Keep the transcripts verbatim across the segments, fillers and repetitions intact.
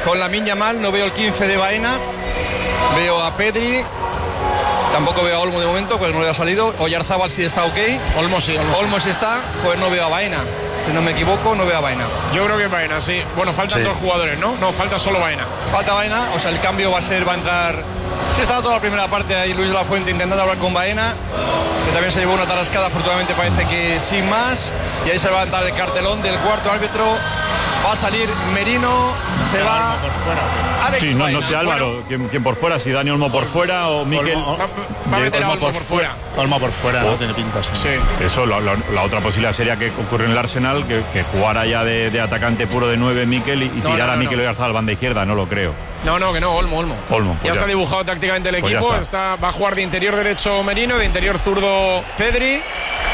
con Lamine Yamal, no veo el quince de Baena, veo a Pedri, tampoco veo a Olmo de momento, pues no le ha salido. Oyarzábal sí está ok. Olmo sí, Olmo, Olmo sí está, pues no veo a Baena. Si no me equivoco, no veo a Baena. Yo creo que Baena, sí. Bueno, faltan sí. dos jugadores, ¿no? No, falta solo Baena. Falta Baena, o sea, el cambio va a ser, va a entrar... Sí, estaba toda la primera parte ahí Luis de la Fuente intentando hablar con Baena, que también se llevó una tarascada, afortunadamente parece que sin más. Y ahí se va a levantar el cartelón del cuarto árbitro. Va a salir Merino, se no, va por fuera. Alex sí, no, no sé Álvaro, bueno. ¿quién, ¿quién por fuera? Si Dani Olmo por fuera o Miquel. Olmo, va, va a meter Olmo, Olmo por, por fuera. fuera. Olmo por fuera, oh. no tiene pinta. Sí. sí. Eso, la, la, la otra posibilidad sería que ocurriera en el Arsenal, que, que jugara ya de, de atacante puro de nueve Miquel y, y no, tirara no, no, a Miquel Oyarzabal a la banda izquierda, no lo creo. No, no, que no, Olmo, Olmo. Olmo pues ya, ya está dibujado tácticamente el equipo, pues está. está, va a jugar de interior derecho Merino, de interior zurdo Pedri,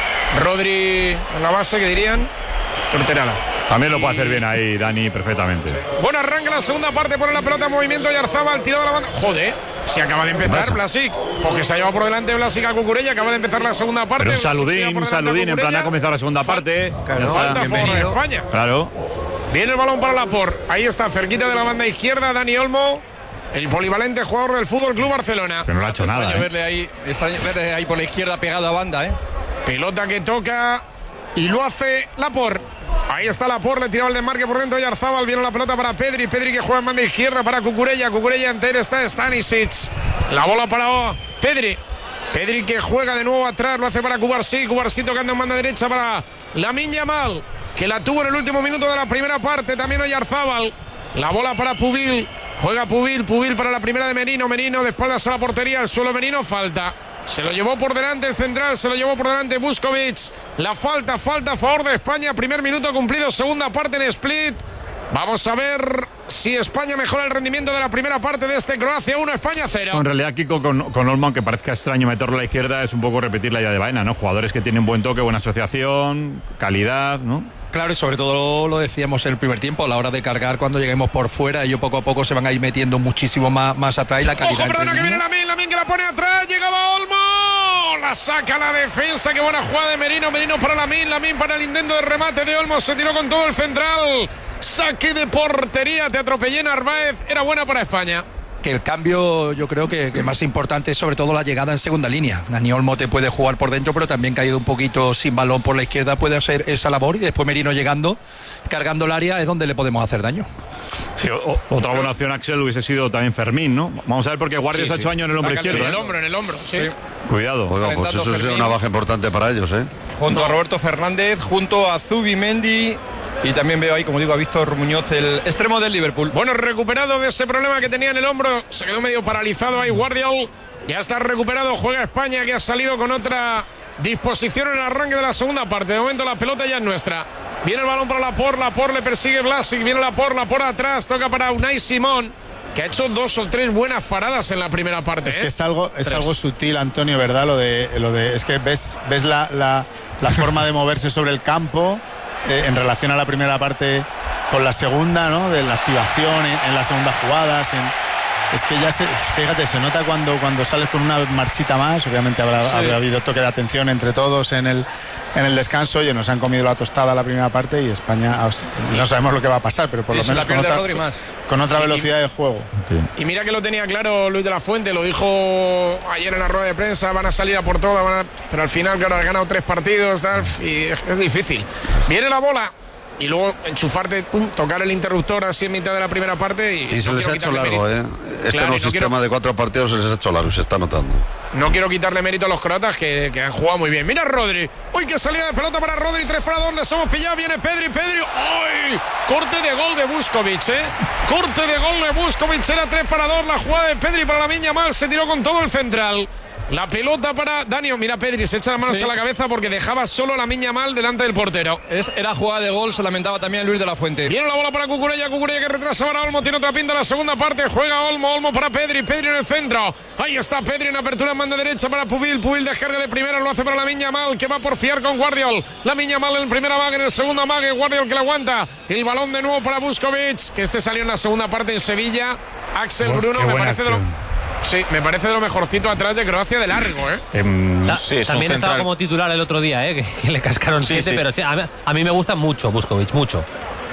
Rodri en la base, que dirían, Torterala. También lo puede hacer bien ahí Dani perfectamente. Sí. Bueno, arranca la segunda parte, pone la pelota en movimiento Oyarzábal, tirado a la banda. Joder, se acaba de empezar Blasic, porque se ha llevado por delante Blasic a Cucurella, acaba de empezar la segunda parte. Pero un saludín, un saludín, en plan ha comenzado la segunda parte. Claro, falta favor de España. Claro. Viene el balón para Laporte, ahí está, cerquita de la banda izquierda, Dani Olmo, el polivalente jugador del Fútbol Club Barcelona. Pero no le ha hecho está nada. Extraño, ¿eh? verle ahí, extraño verle ahí por la izquierda pegado a banda, ¿eh? Pelota que toca y lo hace Laporte. Ahí está Laporte, le tiraba el desmarque por dentro de Oyarzábal, viene la pelota para Pedri, Pedri que juega en banda izquierda para Cucurella, Cucurella entera está Stanisic, la bola para Pedri, Pedri que juega de nuevo atrás, lo hace para Cubarsí, Cubarsí tocando en banda derecha para Lamine Yamal, que la tuvo en el último minuto de la primera parte, también Oyarzábal, la bola para Pubil, juega Pubil, Pubil para la primera de Merino, Merino de espaldas a la portería, al suelo Merino, falta. Se lo llevó por delante el central, se lo llevó por delante Buscovic. La falta, falta a favor de España. Primer minuto cumplido, segunda parte en Split. Vamos a ver si España mejora el rendimiento de la primera parte de este Croacia uno, España cero. En realidad, Kiko, con, con Olmo, aunque parezca extraño meterlo a la izquierda, es un poco repetir la idea de Baena, ¿no? Jugadores que tienen buen toque, buena asociación, calidad, ¿no? Claro, y sobre todo lo decíamos en el primer tiempo, a la hora de cargar cuando lleguemos por fuera, ellos poco a poco se van a ir metiendo muchísimo más, más atrás y la calidad. ¡Ojo, perdona, que viene Lamine, Lamine que la pone atrás, llegaba Olmo, la saca la defensa, qué buena jugada de Merino, Merino para Lamine, Lamine para el intento de remate de Olmo, se tiró con todo el central, saque de portería, te atropellé Narváez, era buena para España. Que el cambio yo creo que, que más importante es sobre todo la llegada en segunda línea. Dani Olmo te puede jugar por dentro, pero también caído un poquito sin balón por la izquierda puede hacer esa labor, y después Merino llegando, cargando el área, es donde le podemos hacer daño. Sí, o, otra buena opción, Axel, hubiese sido también Fermín, ¿no? Vamos a ver, porque Guardia sí, se ha hecho sí. año en el hombro izquierdo. En el hombro, en el hombro, sí. sí. Cuidado. Oiga, pues eso es una baja importante para ellos, ¿eh? Junto a Roberto Fernández, junto a Zubimendi. Y también veo ahí, como digo, a Víctor Muñoz, el extremo del Liverpool. Bueno, recuperado de ese problema que tenía en el hombro. Se quedó medio paralizado ahí Guardiol. Ya está recuperado, juega España, que ha salido con otra disposición en el arranque de la segunda parte. De momento la pelota ya es nuestra. Viene el balón para Laporte, Laporte le persigue Blasic. Viene Laporte, Laporte atrás, toca para Unai Simón, que ha hecho dos o tres buenas paradas en la primera parte. Es ¿eh? que es algo, es algo sutil, Antonio, ¿verdad? Lo de, lo de es que ves, ves la, la, la forma de moverse sobre el campo. Eh, en relación a la primera parte con la segunda, ¿no? De la activación en, en las segundas jugadas, en, es que ya se, fíjate, se nota cuando, cuando sales con una marchita más. Obviamente habrá, sí. habrá habido toque de atención entre todos en el, en el descanso. Oye, nos han comido la tostada la primera parte y España, no sabemos lo que va a pasar, pero por lo menos con otra, con otra velocidad de juego. Sí. Y mira que lo tenía claro Luis de la Fuente, lo dijo ayer en la rueda de prensa, van a salir a por todas, van a, pero al final, claro, han ganado tres partidos, tal, y es, es difícil. Viene la bola y luego enchufarte, pum, tocar el interruptor así en mitad de la primera parte. Y, y se no les ha hecho largo, mérito. ¿eh? Este claro, nuevo no sistema quiero... de cuatro partidos se les ha hecho largo, se está notando. No quiero quitarle mérito a los croatas que, que han jugado muy bien. Mira Rodri. Uy, qué salida de pelota para Rodri. tres para dos. Les hemos pillado. Viene Pedri. Pedri. ¡Uy! Corte de gol de Buscovic, ¿eh? Corte de gol de Buscovic. Era tres para dos. La jugada de Pedri para Lamine Yamal. Se tiró con todo el central. La pelota para Dani. Mira, Pedri se echa las manos sí. a la cabeza porque dejaba solo a Lamine Yamal delante del portero. Es, era jugada de gol, se lamentaba también Luis de la Fuente. Viene la bola para Cucurella, Cucurella que retrasa para Olmo, tiene otra pinta en la segunda parte, juega Olmo, Olmo para Pedri, Pedri en el centro. Ahí está Pedri en apertura en banda derecha para Pubil, Pubil descarga de primera, lo hace para Lamine Yamal, que va a porfiar con Guardiol. Lamine Yamal en el primera mague, en el segundo mague, Guardiol que la aguanta. El balón de nuevo para Buscovic, que este salió en la segunda parte en Sevilla. Axel oh, Bruno, me parece de lo... Sí, me parece de lo mejorcito atrás de Croacia de largo, ¿eh? eh sí, también estaba como titular el otro día, ¿eh? Que, que le cascaron siete, sí, sí. pero sí, a, mí, a mí me gusta mucho Buscovic, mucho.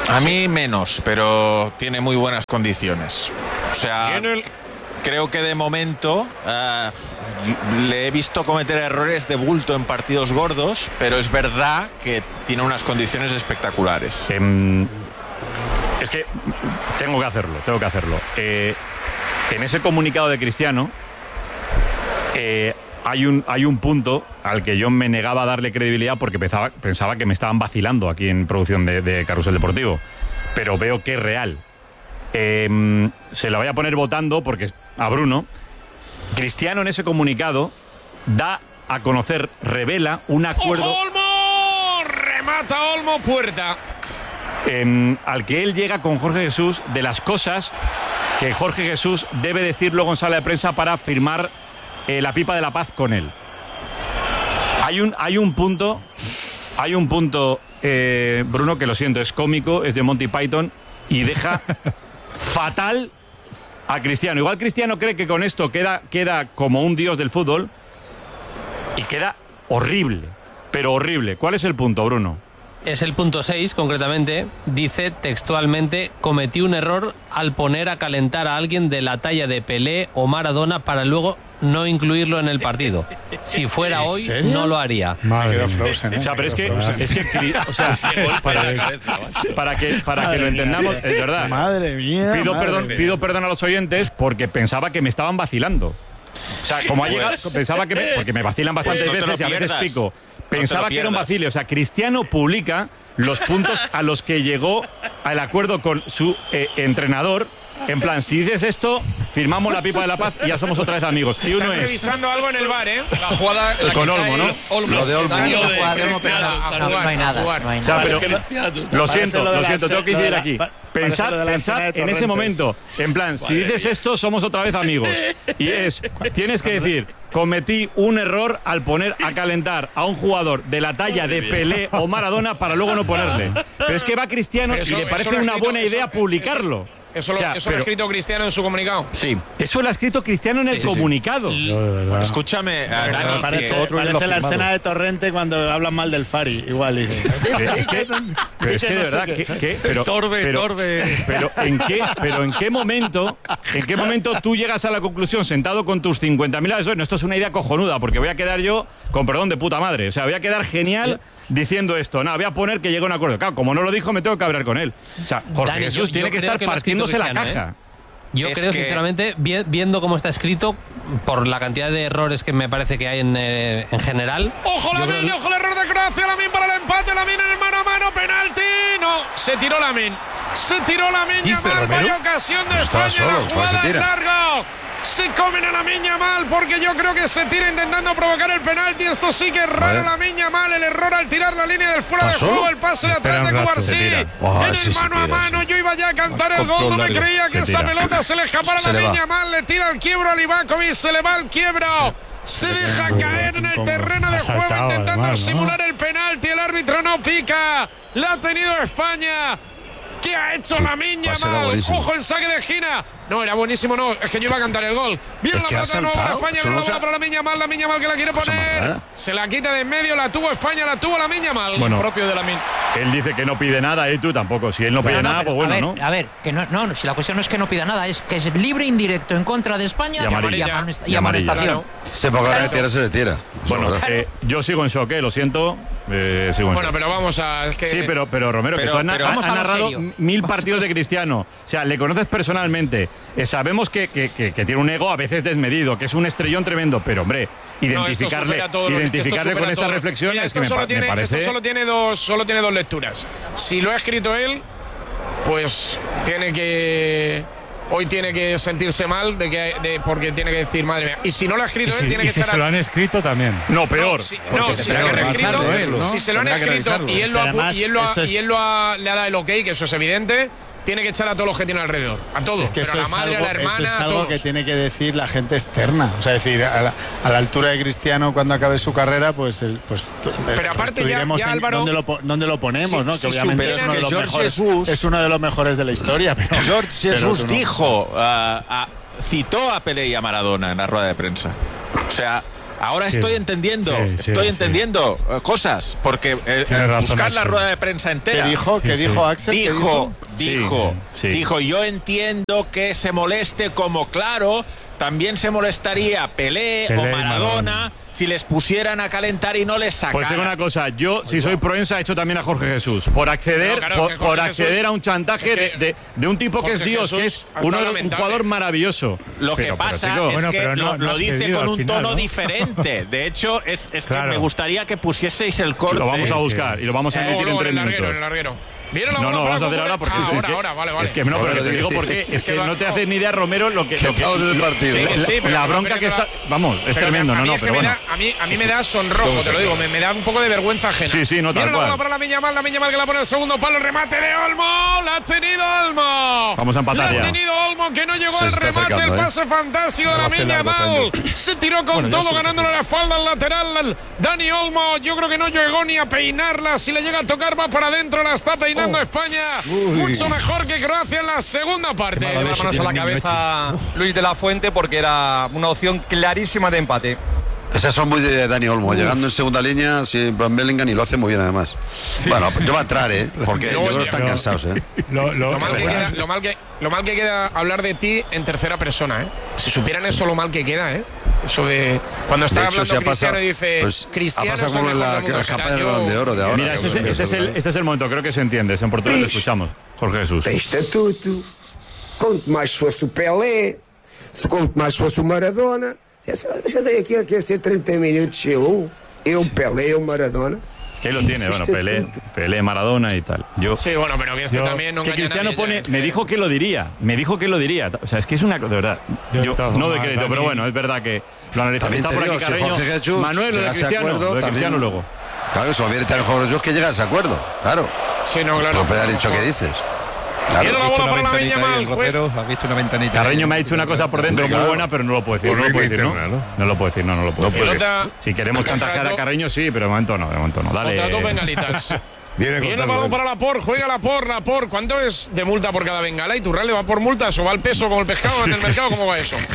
A mí menos, pero tiene muy buenas condiciones. O sea, el... creo que de momento uh, le he visto cometer errores de bulto en partidos gordos, pero es verdad que tiene unas condiciones espectaculares. Eh, es que tengo que hacerlo, tengo que hacerlo. Eh, en ese comunicado de Cristiano eh, hay un, hay un punto al que yo me negaba a darle credibilidad porque pensaba, pensaba que me estaban vacilando aquí en producción de, de Carrusel Deportivo. Pero veo que es real. Eh, se lo voy a poner votando porque a Bruno. Cristiano en ese comunicado da a conocer, revela un acuerdo. ¡Ojo, Olmo! Remata Olmo, puerta. Eh, al que él llega con Jorge Jesús de las cosas que Jorge Jesús debe decir luego en sala de prensa para firmar eh, la pipa de la paz con él. Hay un, hay un punto, hay un punto, eh, Bruno, que lo siento, es cómico, es de Monty Python y deja fatal a Cristiano. Igual Cristiano cree que con esto queda, queda como un dios del fútbol y queda horrible, pero horrible. ¿Cuál es el punto, Bruno? Es el punto seis, concretamente. Dice textualmente: cometí un error al poner a calentar a alguien de la talla de Pelé o Maradona para luego no incluirlo en el partido. Si fuera hoy, serio? no lo haría. Madre Frozen, ¿eh? O sea, pero es que, es que, o sea, para, para que, para que lo entendamos, es verdad. Madre mía. Pido madre perdón, mía. pido perdón a los oyentes porque pensaba que me estaban vacilando. O sea, como ha llegado, pensaba que me, porque me vacilan bastantes Pues no te veces y lo a veces pierdas. explico. No Pensaba te lo que era un pierdas. vacile. O sea, Cristiano publica los puntos a los que llegó al acuerdo con su eh, entrenador. En plan, si dices esto, firmamos la pipa de la paz y ya somos otra vez amigos. Y uno Están es revisando algo en el bar, ¿eh? La jugada en la con que Olmo, cae ¿no? Olmo. Lo de Olmo. Daño La de jugada de Olmo, pero Cristiano. a no, jugar, no hay a nada. jugar. No hay O sea, nada. pero lo siento, lo de lo la siento, ce- tengo que lo de incidir la- aquí. pa- parece Pensad, lo de la pensad escena de en ese Torrentes. momento, en plan, si dices esto, somos otra vez amigos. Y es, tienes que decir, cometí un error al poner a calentar a un jugador de la talla de Pelé o Maradona para luego no ponerle. Pero es que va Cristiano Pero eso- y le eso parece lo ha una escrito- buena idea eso- publicarlo. Eso lo, O sea, eso lo ha pero- escrito Cristiano en su comunicado. Sí, eso lo ha escrito Cristiano en el comunicado. Escúchame, a Dani, Me parece, que- parece la escena de Torrente cuando hablan mal del Fari. Igual. Y, Es que, pero es que de verdad, que, que- pero, Torbe, pero, torbe. Pero en qué, pero en qué momento, en qué momento tú llegas a la conclusión sentado con tus cincuenta mil asesores, no, esto es una idea cojonuda, porque voy a quedar yo con perdón de puta madre, o sea, voy a quedar genial diciendo esto, no, voy a poner que llegue a un acuerdo. Claro, como no lo dijo, me tengo que hablar con él. O sea, Jorge Dani, Jesús yo- tiene yo que creo estar que lo ha escrito partiéndose la Cristiano, caja. Yo Es creo, que- sinceramente, vi- viendo cómo está escrito, por la cantidad de errores que me parece que hay en, eh, en general. ¡Ojo yo Lamin! creo- ¡Ojo el error de Croacia! Lamin para el empate. Lamin en el mano a mano. ¡Penalti! No, se tiró Lamin. Se tiró Lamin. Dice Yamal. Romero. Vaya ocasión de Pues estaba España. solo, La ¿para qué jugada se es tira? largo. Se comen a Lamin Yamal porque yo creo que se tira intentando provocar el penalti. Esto sí que es raro. Vale. Lamin Yamal. El error al tirar la línea del fuera de ¿Pasó? juego. El pase de Espera atrás un de rato, Cubarsí. se tira. Buah, En el sí se mano a tira, mano. sí. Yo iba ya a cantar el gol. Control No me largo. creía que Se esa tira. pelota se le escapara a Se le Lamin va. Yamal. Le tira el quiebro a Livakovic. Se le va el quiebro. Se deja caer en el terreno de juego saltado, intentando además, ¿no? simular el penalti. El árbitro no pica. La ha tenido España. ¿Qué ha hecho Lamine Pase era Yamal? buenísimo. Ojo el saque de esquina. No, era buenísimo, no. Es que yo iba a cantar el gol. Viene Es la que ha pelota de nuevo para saltado. España. Eso Viene no la bola se ha- para Lamine Yamal. Lamine Yamal que la quiere Cosa más poner. rara. Se la quita de en medio. La tuvo España. La tuvo Lamine Yamal. Bueno, Propio de Lamin. él dice que no pide nada y tú tampoco. Si él no pide No, no, nada, pero, pues bueno, a ver, ¿no? a ver, que no, no, si la cuestión no es que no pida nada, es que es libre indirecto en contra de España Y amarilla. y amonest- Y y amarilla. amonestación. Se porque ahora Claro. le tira, se le tira. Eso Bueno, es verdad. eh, yo sigo en shock, eh, lo siento. eh, sigo en Bueno, shock. pero vamos a. Es que Sí, pero, pero Romero, Pero- que tú has, na- pero has vamos a lo narrado serio. mil partidos de Cristiano. O sea, le conoces personalmente. Eh, sabemos que, que- que- que tiene un ego a veces desmedido, que es un estrellón tremendo, pero hombre, No, esto identificarle, supera todo lo- identificarle esto supera con estas todo. reflexiones Mira, esto que me, solo pa- me tiene, parece. Esto solo tiene dos, solo tiene dos lecturas. Si lo ha escrito él, pues tiene que. Hoy tiene que sentirse mal de que, de, porque tiene que decir, madre mía. Y si no lo ha escrito él, tiene que echar a- han escrito también. No, peor. No, si, no, si se lo han tendrá que escrito, revisarlo él, ¿no? si se lo han Tendrá que escrito revisarlo. y él lo ha, Además, y él lo ha- eso es- y él lo ha- le ha dado el ok, que eso es evidente, tiene que echar a todos los que tiene alrededor. A todos. Es que pero eso a la es madre, algo, a la eso hermana, es a algo todos. que tiene que decir la gente externa. O sea, decir, a la, a la altura de Cristiano, cuando acabe su carrera, pues, el, pues, tu- Pero aparte ya- estudiaremos ya, en Álvaro, dónde, lo, po- dónde lo ponemos, si- ¿no? si Que obviamente supieras es uno, de que los George mejores, Jesús- es uno de los mejores de la historia. Pero, George pero Jesús tú no. dijo, ah, ah, citó a Pelé y a Maradona en la rueda de prensa. O sea, Ahora Sí. estoy entendiendo, Sí, sí, estoy sí. entendiendo eh, cosas, porque eh, Tienes razón, buscar la Axel. rueda de prensa entera. ¿Qué dijo? ¿Qué Sí, dijo sí. Axel? ¿Qué Dijo, dijo, Sí, sí. dijo, yo entiendo que se moleste como claro, también se molestaría Pelé, Pelé o y Maradona, Maradona. si les pusieran a calentar y no les sacaran. Pues digo una cosa, yo si soy Proensa he hecho también a Jorge Jesús por acceder, No, claro, por, que Jorge por acceder Jesús- a un chantaje es que de, de- de un tipo que es Jorge Dios, que Jesús es ha uno, estado un lamentable. jugador maravilloso. Lo que Pero, pero, pasa chico, es Bueno, que pero no- lo, no lo ha dice cedido con al un final, tono ¿no? diferente. De hecho, es, es que Claro. me gustaría que pusieseis el corte. lo vamos a Sí, buscar sí. y lo vamos a Luego, emitir en luego, tres en el larguero, en el minutos. larguero. Viene la No, bola no, para vamos a hacer Cucurella. ahora porque Ah, es, ahora, que, ahora, vale, vale. es que no, pero Ahora te digo digo, porque es que que va- no te hace ni idea Romero lo que, Que lo que pausa el lo- partido. Sí, la, sí, pero la no, bronca pero que que está, va- vamos, es Pero tremendo, a no, mí no, es que pero me bueno. da- a, mí, a mí me da sonrojo, te lo digo, me, me da un poco de vergüenza ajena. Sí, sí, no, tal Viene la bola cual. para la Miña Mal, la Miña Mal que la pone el segundo palo, el remate de Olmo, la ha tenido Olmo. Vamos a empatar la ya. ha tenido Olmo, que no llegó Se al está remate, el acercando, ¿eh? pase fantástico de la hace Miña largo, Mal. Fernando. Se tiró con todo, ganándole la espalda al lateral. Dani Olmo, yo creo que no llegó ni a peinarla. Si le llega a tocar, va para adentro, la está peinando España. Mucho mejor que Croacia en la segunda parte. Le manos a la cabeza Luis de la Fuente porque era una opción clarísima de empate. Esas son muy de Dani Olmo, llegando en segunda línea, si Van Bellingham, y lo hace muy bien además. Bueno, yo va a entrar, ¿eh? Porque yo creo que están Pero- cansados, ¿eh? Lo, lo- Lo mal, que verdad. queda, lo, mal que, lo mal que queda hablar de ti en tercera persona, ¿eh? Si supieran eso, lo mal que queda, ¿eh? Eso de. Cuando está De hecho, hablando se ha Cristiano pasado- y dice. pues, Cristiano ha pasado es el como en mejor la, del mundo. la Será campaña del yo- Balón de Oro de ahora. Mira, este es, este es el, este es el momento, creo que se entiende. En portugués lo escuchamos. Jorge Jesús. Tem estatuto. Quanto mais fosse o Pelé, se quanto mais fosse o Maradona. Já dei aqui a ser treinta minutos eu, eu Pelé, eu Maradona. Es que ahí lo tiene, bueno, Pelé, Pelé, Maradona y tal. Yo, Sí, bueno, pero que este Yo- también no que engaña a Cristiano nadie, pone, es me que- dijo que lo diría, me dijo que lo diría. O sea, es que es una cosa, de verdad. Yo Yo de todas no doy formas, crédito, pero también- bueno, es verdad que lo analizamos. También Está te por digo, aquí si Carreño. Jorge Jesús Manuel, lo de llega a ese Cristiano, acuerdo, lo de también- Cristiano luego. Claro, eso viene tan mejor yo que llega a ese acuerdo. Claro. Sí, no, claro. No puede haber dicho que dices. Viene Claro. la bola para la Miña Mal. ¿Has visto una ventanita? Carreño me ha dicho una cosa por dentro muy Claro. buena, pero no lo puedo decir. No lo puedo decir, ¿no? No lo puedo decir, no, no lo puedo decir. Pelota. Si queremos chantajear a Carreño, sí, pero de momento no, de momento no. Dale. Contra dos bengalitas. Viene Viene el balón para la por, juega la por, la por. ¿Cuánto es de multa por cada bengala? ¿Y Turral le va por multas o va al peso como el pescado en el mercado? ¿Cómo va eso?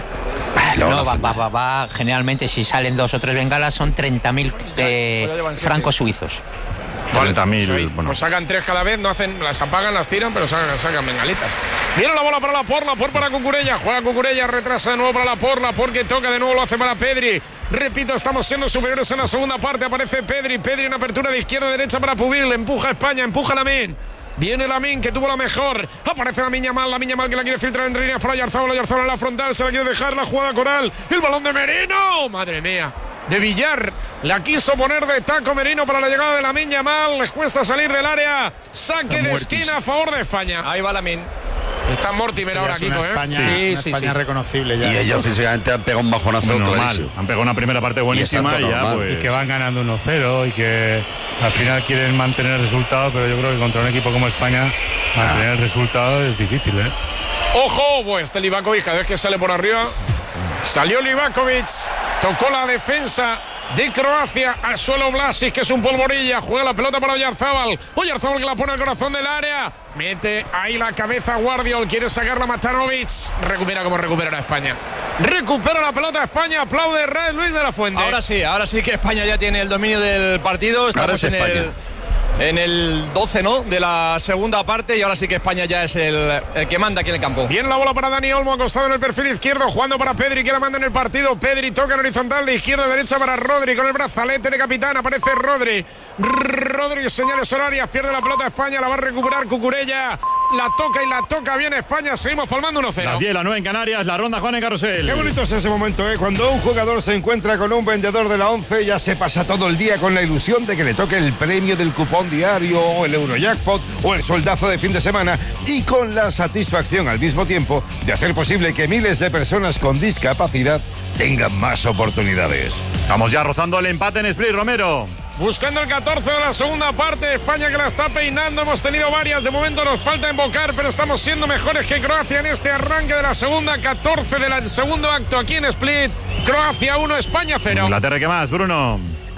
No, va, va, va, va. Generalmente, si salen dos o tres bengalas, son treinta mil eh, francos suizos. cuarenta mil, Pues ahí, bueno. pues sacan tres cada vez, no hacen, las apagan, las tiran, pero sacan, sacan bengalitas. Viene la bola para la por, la por para Cucurella. Juega Cucurella, retrasa de nuevo para la por, la por que toca de nuevo, lo hace para Pedri. Repito, estamos siendo superiores en la segunda parte. Aparece Pedri, Pedri en apertura de izquierda a derecha para Pubil. Empuja a España, empuja a Lamine. Viene Lamine, que tuvo la mejor. Aparece la Miña Mal, la Miña Mal que la quiere filtrar entre líneas para Oyarzabal. Oyarzabal en la frontal, se la quiere dejar la jugada Coral. El balón de Merino. Madre mía. De Villar, la quiso poner de taco Merino para la llegada de la Miña Mal. Les cuesta salir del área. Saque de esquina a favor de España. Ahí va Lamine. Está Mortimer Ya ahora, es una Kiko, ¿eh? España, Sí, una sí, España sí. reconocible ya. Y ellos físicamente han pegado un bajonazo Muy normal. clarísimo. Han pegado una primera parte buenísima exacto, y, ya normal. pues. Y que van ganando uno cero y que al final quieren mantener el resultado, pero yo creo que contra un equipo como España mantener el resultado es difícil, ¿eh? Ojo, pues este Livakovic cada vez que sale por arriba. Salió Livakovic, tocó la defensa de Croacia al suelo Vlasic, que es un polvorilla. Juega la pelota para Oyarzabal. Oyarzabal que la pone al corazón del área. Mete ahí la cabeza Guardiol. Quiere sacarla Matanovic. Recupera como recuperará España. Recupera la pelota España. Aplaude Red Luis de la Fuente. Ahora sí, ahora sí que España ya tiene el dominio del partido. Ahora Estamos es en España. el, en el doce, ¿no? De la segunda parte y ahora sí que España ya es el, el que manda aquí en el campo. Viene la bola para Dani Olmo, acostado en el perfil izquierdo, jugando para Pedri, que la manda en el partido. Pedri toca en horizontal de izquierda a derecha para Rodri, con el brazalete de capitán. Aparece Rodri. Rodri, señales horarias, pierde la pelota España, la va a recuperar Cucurella. La toca y la toca bien España. Seguimos palmando uno cero. Las diez, las nueve en Canarias, la ronda Juan en Carrusel. Qué bonito es ese momento, ¿eh? Cuando un jugador se encuentra con un vendedor de la once, ya se pasa todo el día con la ilusión de que le toque el premio del cupón diario, o el Eurojackpot, o el soldazo de fin de semana, y con la satisfacción al mismo tiempo de hacer posible que miles de personas con discapacidad tengan más oportunidades. Estamos ya rozando el empate en Split, Romero. Buscando el catorce de la segunda parte, España que la está peinando, hemos tenido varias, de momento nos falta invocar, pero estamos siendo mejores que Croacia en este arranque de la segunda, catorce del segundo acto aquí en Split, Croacia uno, España cero. Inglaterra, ¿qué más, Bruno?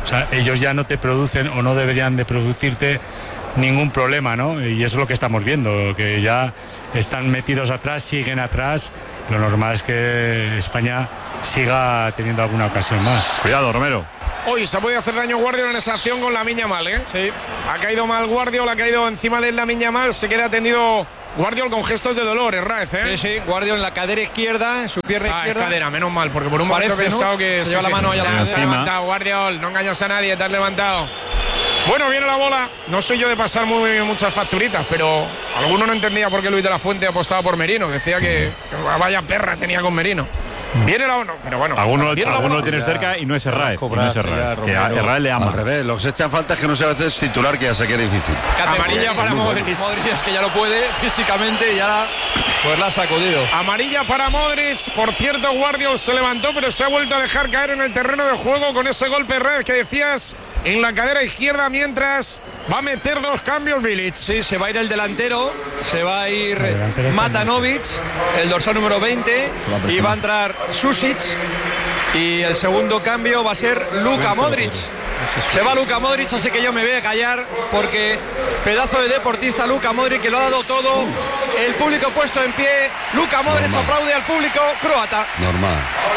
O sea, ellos ya no te producen o no deberían de producirte ningún problema, ¿no? Y eso es lo que estamos viendo, que ya están metidos atrás, siguen atrás. Lo normal es que España siga teniendo alguna ocasión más. Cuidado, Romero. Hoy se ha podido hacer daño Guardiola en esa acción con Lamine Yamal, ¿eh? Sí. Ha caído mal Guardiola, ha caído encima de Lamine Yamal, se queda atendido Guardiola con gestos de dolor, Herráez, ¿eh? Sí, sí, Guardiola en la cadera izquierda, en su pierna ah, izquierda. Es cadera, menos mal, porque por un momento he Parece, pensado ¿no? que se sí, lleva sí, la mano allá ya, la te has levantado, Guardiola, no engañas a nadie, te has levantado. Bueno, viene la bola. No soy yo de pasar muy, muchas facturitas, pero alguno no entendía por qué Luis de la Fuente apostaba por Merino. Decía que, que vaya perra tenía con Merino. Viene la no, pero bueno. Alguno, viene alguno la lo tienes cerca y no es Herráez. y no es Herráez, que a Herráez le ama. Al revés, lo que se echa en falta es que no sé a veces titular, que ya sé que es difícil. Amarilla para Modric. Modric es que ya lo puede físicamente y ahora pues la ha sacudido. Amarilla para Modric. Por cierto, Guardiola se levantó, pero se ha vuelto a dejar caer en el terreno de juego con ese golpe Herráez que decías en la cadera izquierda, mientras va a meter dos cambios Bilic. Sí, se va a ir el delantero, se va a ir Matanovic, el dorsal número veinte, y va a entrar Susic, y el segundo cambio va a ser Luka Modric. Se va Luka Modric, así que yo me voy a callar, porque pedazo de deportista Luka Modric, que lo ha dado todo. El público puesto en pie, Luka Modric Normal. Aplaude al público croata. Normal.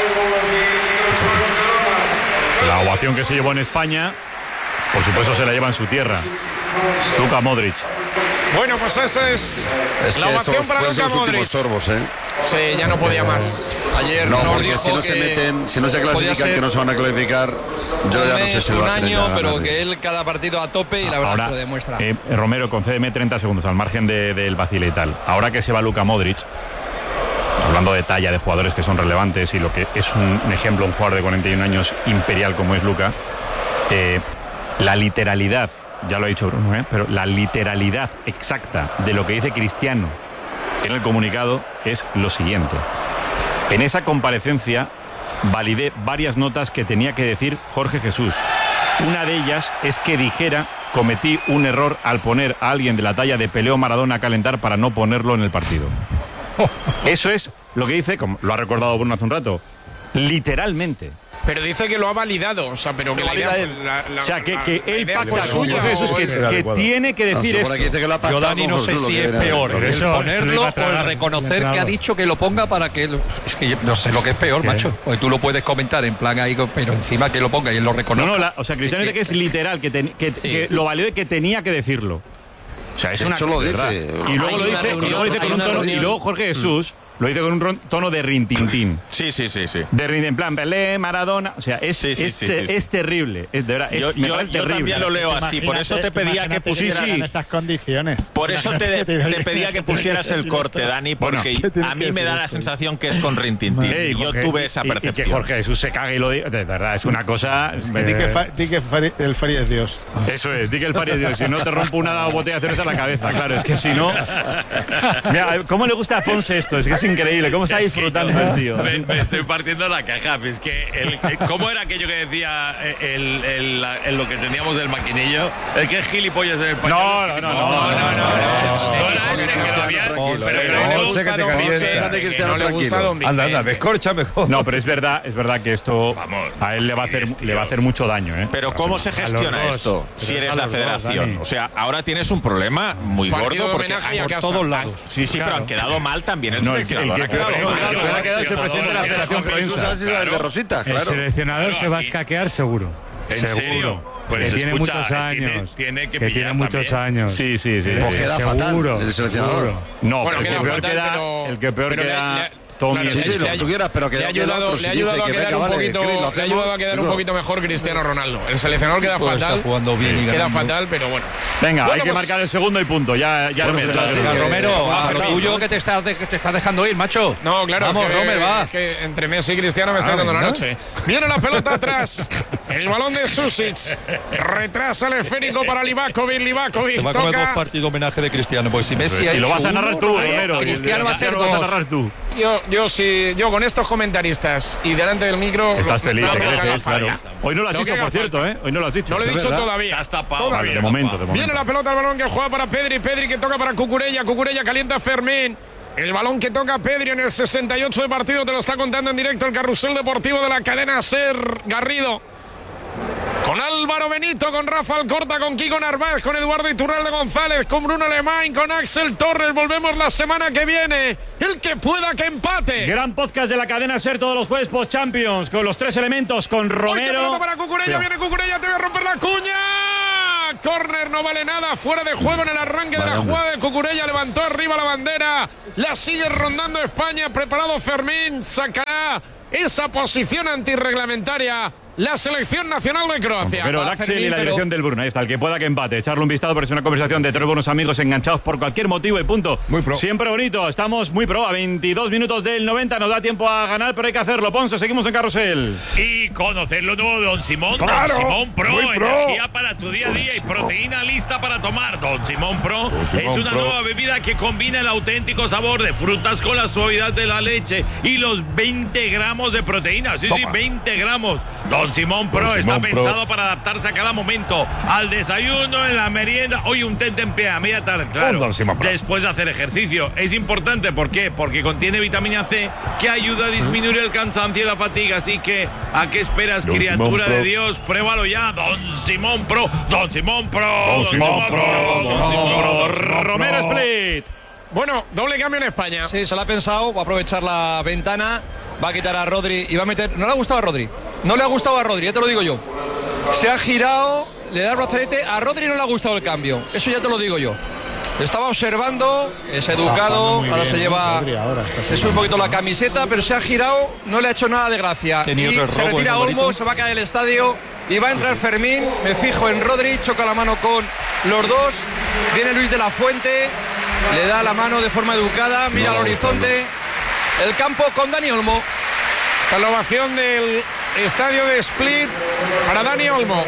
La ovación que se llevó en España, por supuesto, se la lleva en su tierra. Luka Modric. Bueno, pues esa es, es la ovación esos, para pues Luka los Modric. Sorbos, ¿eh? Sí, ya no podía más. Ayer no, nos porque dijo si no que se meten, si no se clasifican, que no se van a clasificar, yo ya no sé si un lo va a año, pero ganar. que él cada partido a tope y la verdad Ahora, que lo demuestra. Eh, Romero, concédeme treinta segundos al margen de, del vacile y tal. Ahora que se va Luka Modric, hablando de talla de jugadores que son relevantes y lo que es un, un ejemplo, un jugador de cuarenta y un años imperial como es Luka, eh, la literalidad, ya lo ha dicho Bruno, ¿eh? pero la literalidad exacta de lo que dice Cristiano en el comunicado es lo siguiente. En esa comparecencia validé varias notas que tenía que decir Jorge Jesús. Una de ellas es que dijera: cometí un error al poner a alguien de la talla de Pelé o Maradona a calentar para no ponerlo en el partido. Eso es lo que dice, como lo ha recordado Bruno hace un rato, literalmente. Pero dice que lo ha validado, o sea, pero que la idea, la, la, o sea, que, que él idea pacta fue con suya, Jesús, que, que tiene que decir no, esto. que Yo, Dani, no sé si es peor el eso, ponerlo eso o el reconocer que ha dicho que lo ponga para que... Lo, es que yo no sé lo que es peor, ¿Qué? macho. Porque tú lo puedes comentar en plan ahí, pero encima que lo ponga y él lo reconozca. No, no, la, o sea, Cristiano dice que, que es literal, que, ten, que, sí. que lo validó y que tenía que decirlo. O sea, es una lo dice. Y luego lo dice, y luego, dice con un tono, y luego Jorge Jesús lo dice con un tono de rintintín. Sí, sí, sí, sí. De rin, en plan Pelé, Maradona, o sea, es, sí, sí, es, sí, sí, sí. es terrible, es de verdad, es, yo, me yo, yo también lo leo así, por eso te pedía que pusieras en esas condiciones. Por eso te, te, te pedía que pusieras el corte, Dani, porque bueno, a mí me da la sensación que es con rintintín. Sí, y yo Jorge, tuve esa percepción. Y, y que Jorge Jesús se cague y lo diga, de verdad, es una cosa. Es que di que, fa, di que fari, el Fari es Dios. Eso es, di que el Fari es Dios. Si no te rompo una botella de cerveza en la cabeza, claro, es que si no. Mira, ¿cómo le gusta a Ponce esto? Es que es increíble, ¿cómo está disfrutando el tío? Me, me estoy partiendo la caja. Es que el, ¿cómo era aquello que decía el, el, el, lo que teníamos del maquinillo? El que es gilipollas del español. No, no, no, no, no, no, no. Anda, anda, descorcha mejor. No, pero es verdad, es verdad que esto a él le va a hacer, le va a hacer mucho daño, ¿eh? Pero ¿cómo se gestiona esto si eres la federación? O sea, ahora tienes un problema muy gordo porque por todos lados. Sí, sí, pero han quedado mal también el seleccionador. El que ha quedado es el presidente de la Federación Provincial. El seleccionador se va a escaquear seguro. ¿En serio? Pues que tiene escucha, muchos años. Tiene, tiene que, que tiene muchos también. años. Sí, sí, sí. Pues queda fatal el seleccionador. No, bueno, el, que fatal, queda, pero, el que peor queda. Le, Tommy, claro, sí, sí, lo que tú quieras, pero que le ha ayudado, otro, le ha si ayudado a que quedar venga, un vale, poquito, Chris, le ha ayudado a quedar un poquito mejor Cristiano Ronaldo. El seleccionador queda pues fatal. Está jugando bien y queda ganando. fatal, pero bueno. Venga, bueno, hay que pues, marcar el segundo y punto. Ya, ya bueno, no me Venga, Romero, a lo tuyo que te estás, de, que te estás dejando ir, macho. No, claro. Vamos, que, Romer, va. Es que entre Messi y Cristiano me está ah, dando la ¿no? noche. Viene la pelota atrás. El balón de Susic. Retrasa el esférico para Livakovic. Livakovic Se va a comer dos partidos homenaje de Cristiano. Pues si Messi ha y lo vas a narrar tú, Romero. Cristiano va a ser dos. Lo vas a narrar tú. Yo, yo, sí, yo con estos comentaristas y delante del micro. Estás lo, feliz, no, te no, creces, no, claro. no, Hoy no lo has dicho, por cierto, ¿eh? Hoy no lo has dicho. No lo he dicho verdad? todavía. Estás tapado. Todavía. De momento, de momento. Viene la pelota al balón que juega para Pedri. Pedri que toca para Cucurella. Cucurella calienta a Fermín. El balón que toca Pedri en el sesenta y ocho de partido. Te lo está contando en directo el carrusel deportivo de la cadena SER Garrido. Con Álvaro Benito, con Rafa Alcorta, con Kiko Narváez, con Eduardo Iturralde González, con Bruno Alemán, con Axel Torres. Volvemos la semana que viene. El que pueda que empate. Gran podcast de la cadena SER todos los jueves post Champions con los tres elementos, con Romero. Uy, para Cucurella, viene Cucurella, te voy a romper la cuña. Córner, no vale nada, fuera de juego en el arranque vale, de la hombre. jugada de Cucurella, levantó arriba la bandera, la sigue rondando España, preparado Fermín, sacará esa posición antirreglamentaria la selección nacional de Croacia. Pero el Axel y la dirección del Bruna, ahí está, el que pueda que empate, echarle un vistazo porque es una conversación de tres buenos amigos enganchados por cualquier motivo y punto. Muy pro. Siempre bonito, estamos muy pro, a veintidós minutos del noventa, nos da tiempo a ganar, pero hay que hacerlo. Ponce, seguimos en Carrusel. Y conocer lo nuevo de Don Simón, claro, Don Simón Pro, pro, energía para tu día a día y proteína lista para tomar. Don Simón Pro Don Simón es una Pro. nueva bebida que combina el auténtico sabor de frutas con la suavidad de la leche y los veinte gramos de proteína. Sí, Toma. sí, veinte gramos. Don Simón Pro Don está Simón pensado Pro. para adaptarse a cada momento, al desayuno, en la merienda. Hoy un tente en pie a media tarde, claro, después de hacer ejercicio. Es importante, ¿por qué? Porque contiene vitamina C que ayuda a disminuir el cansancio y la fatiga. Así que, ¿a qué esperas, Don criatura de Dios? Pruébalo ya, Don Simón Pro, Don Simón Pro, Don Simón Pro, Don Simón Pro, Romero Split. Bueno, doble cambio en España. Sí, se lo ha pensado, va a aprovechar la ventana, va a quitar a Rodri y va a meter... ¿No le ha gustado a Rodri? No le ha gustado a Rodri, ya te lo digo yo. Se ha girado, le da el brazalete, a Rodri no le ha gustado el cambio, eso ya te lo digo yo. Estaba observando, es educado, ahora bien, se lleva, Rodri, ahora se sube un poquito la camiseta, pero se ha girado, no le ha hecho nada de gracia. Tenía y se retira Olmo, se va a caer el estadio y va a entrar Fermín, me fijo en Rodri, choca la mano con los dos, viene Luis de la Fuente, le da la mano de forma educada, mira no, al horizonte, no. el campo con Dani Olmo. Esta es la ovación del estadio de Split para Dani Olmo,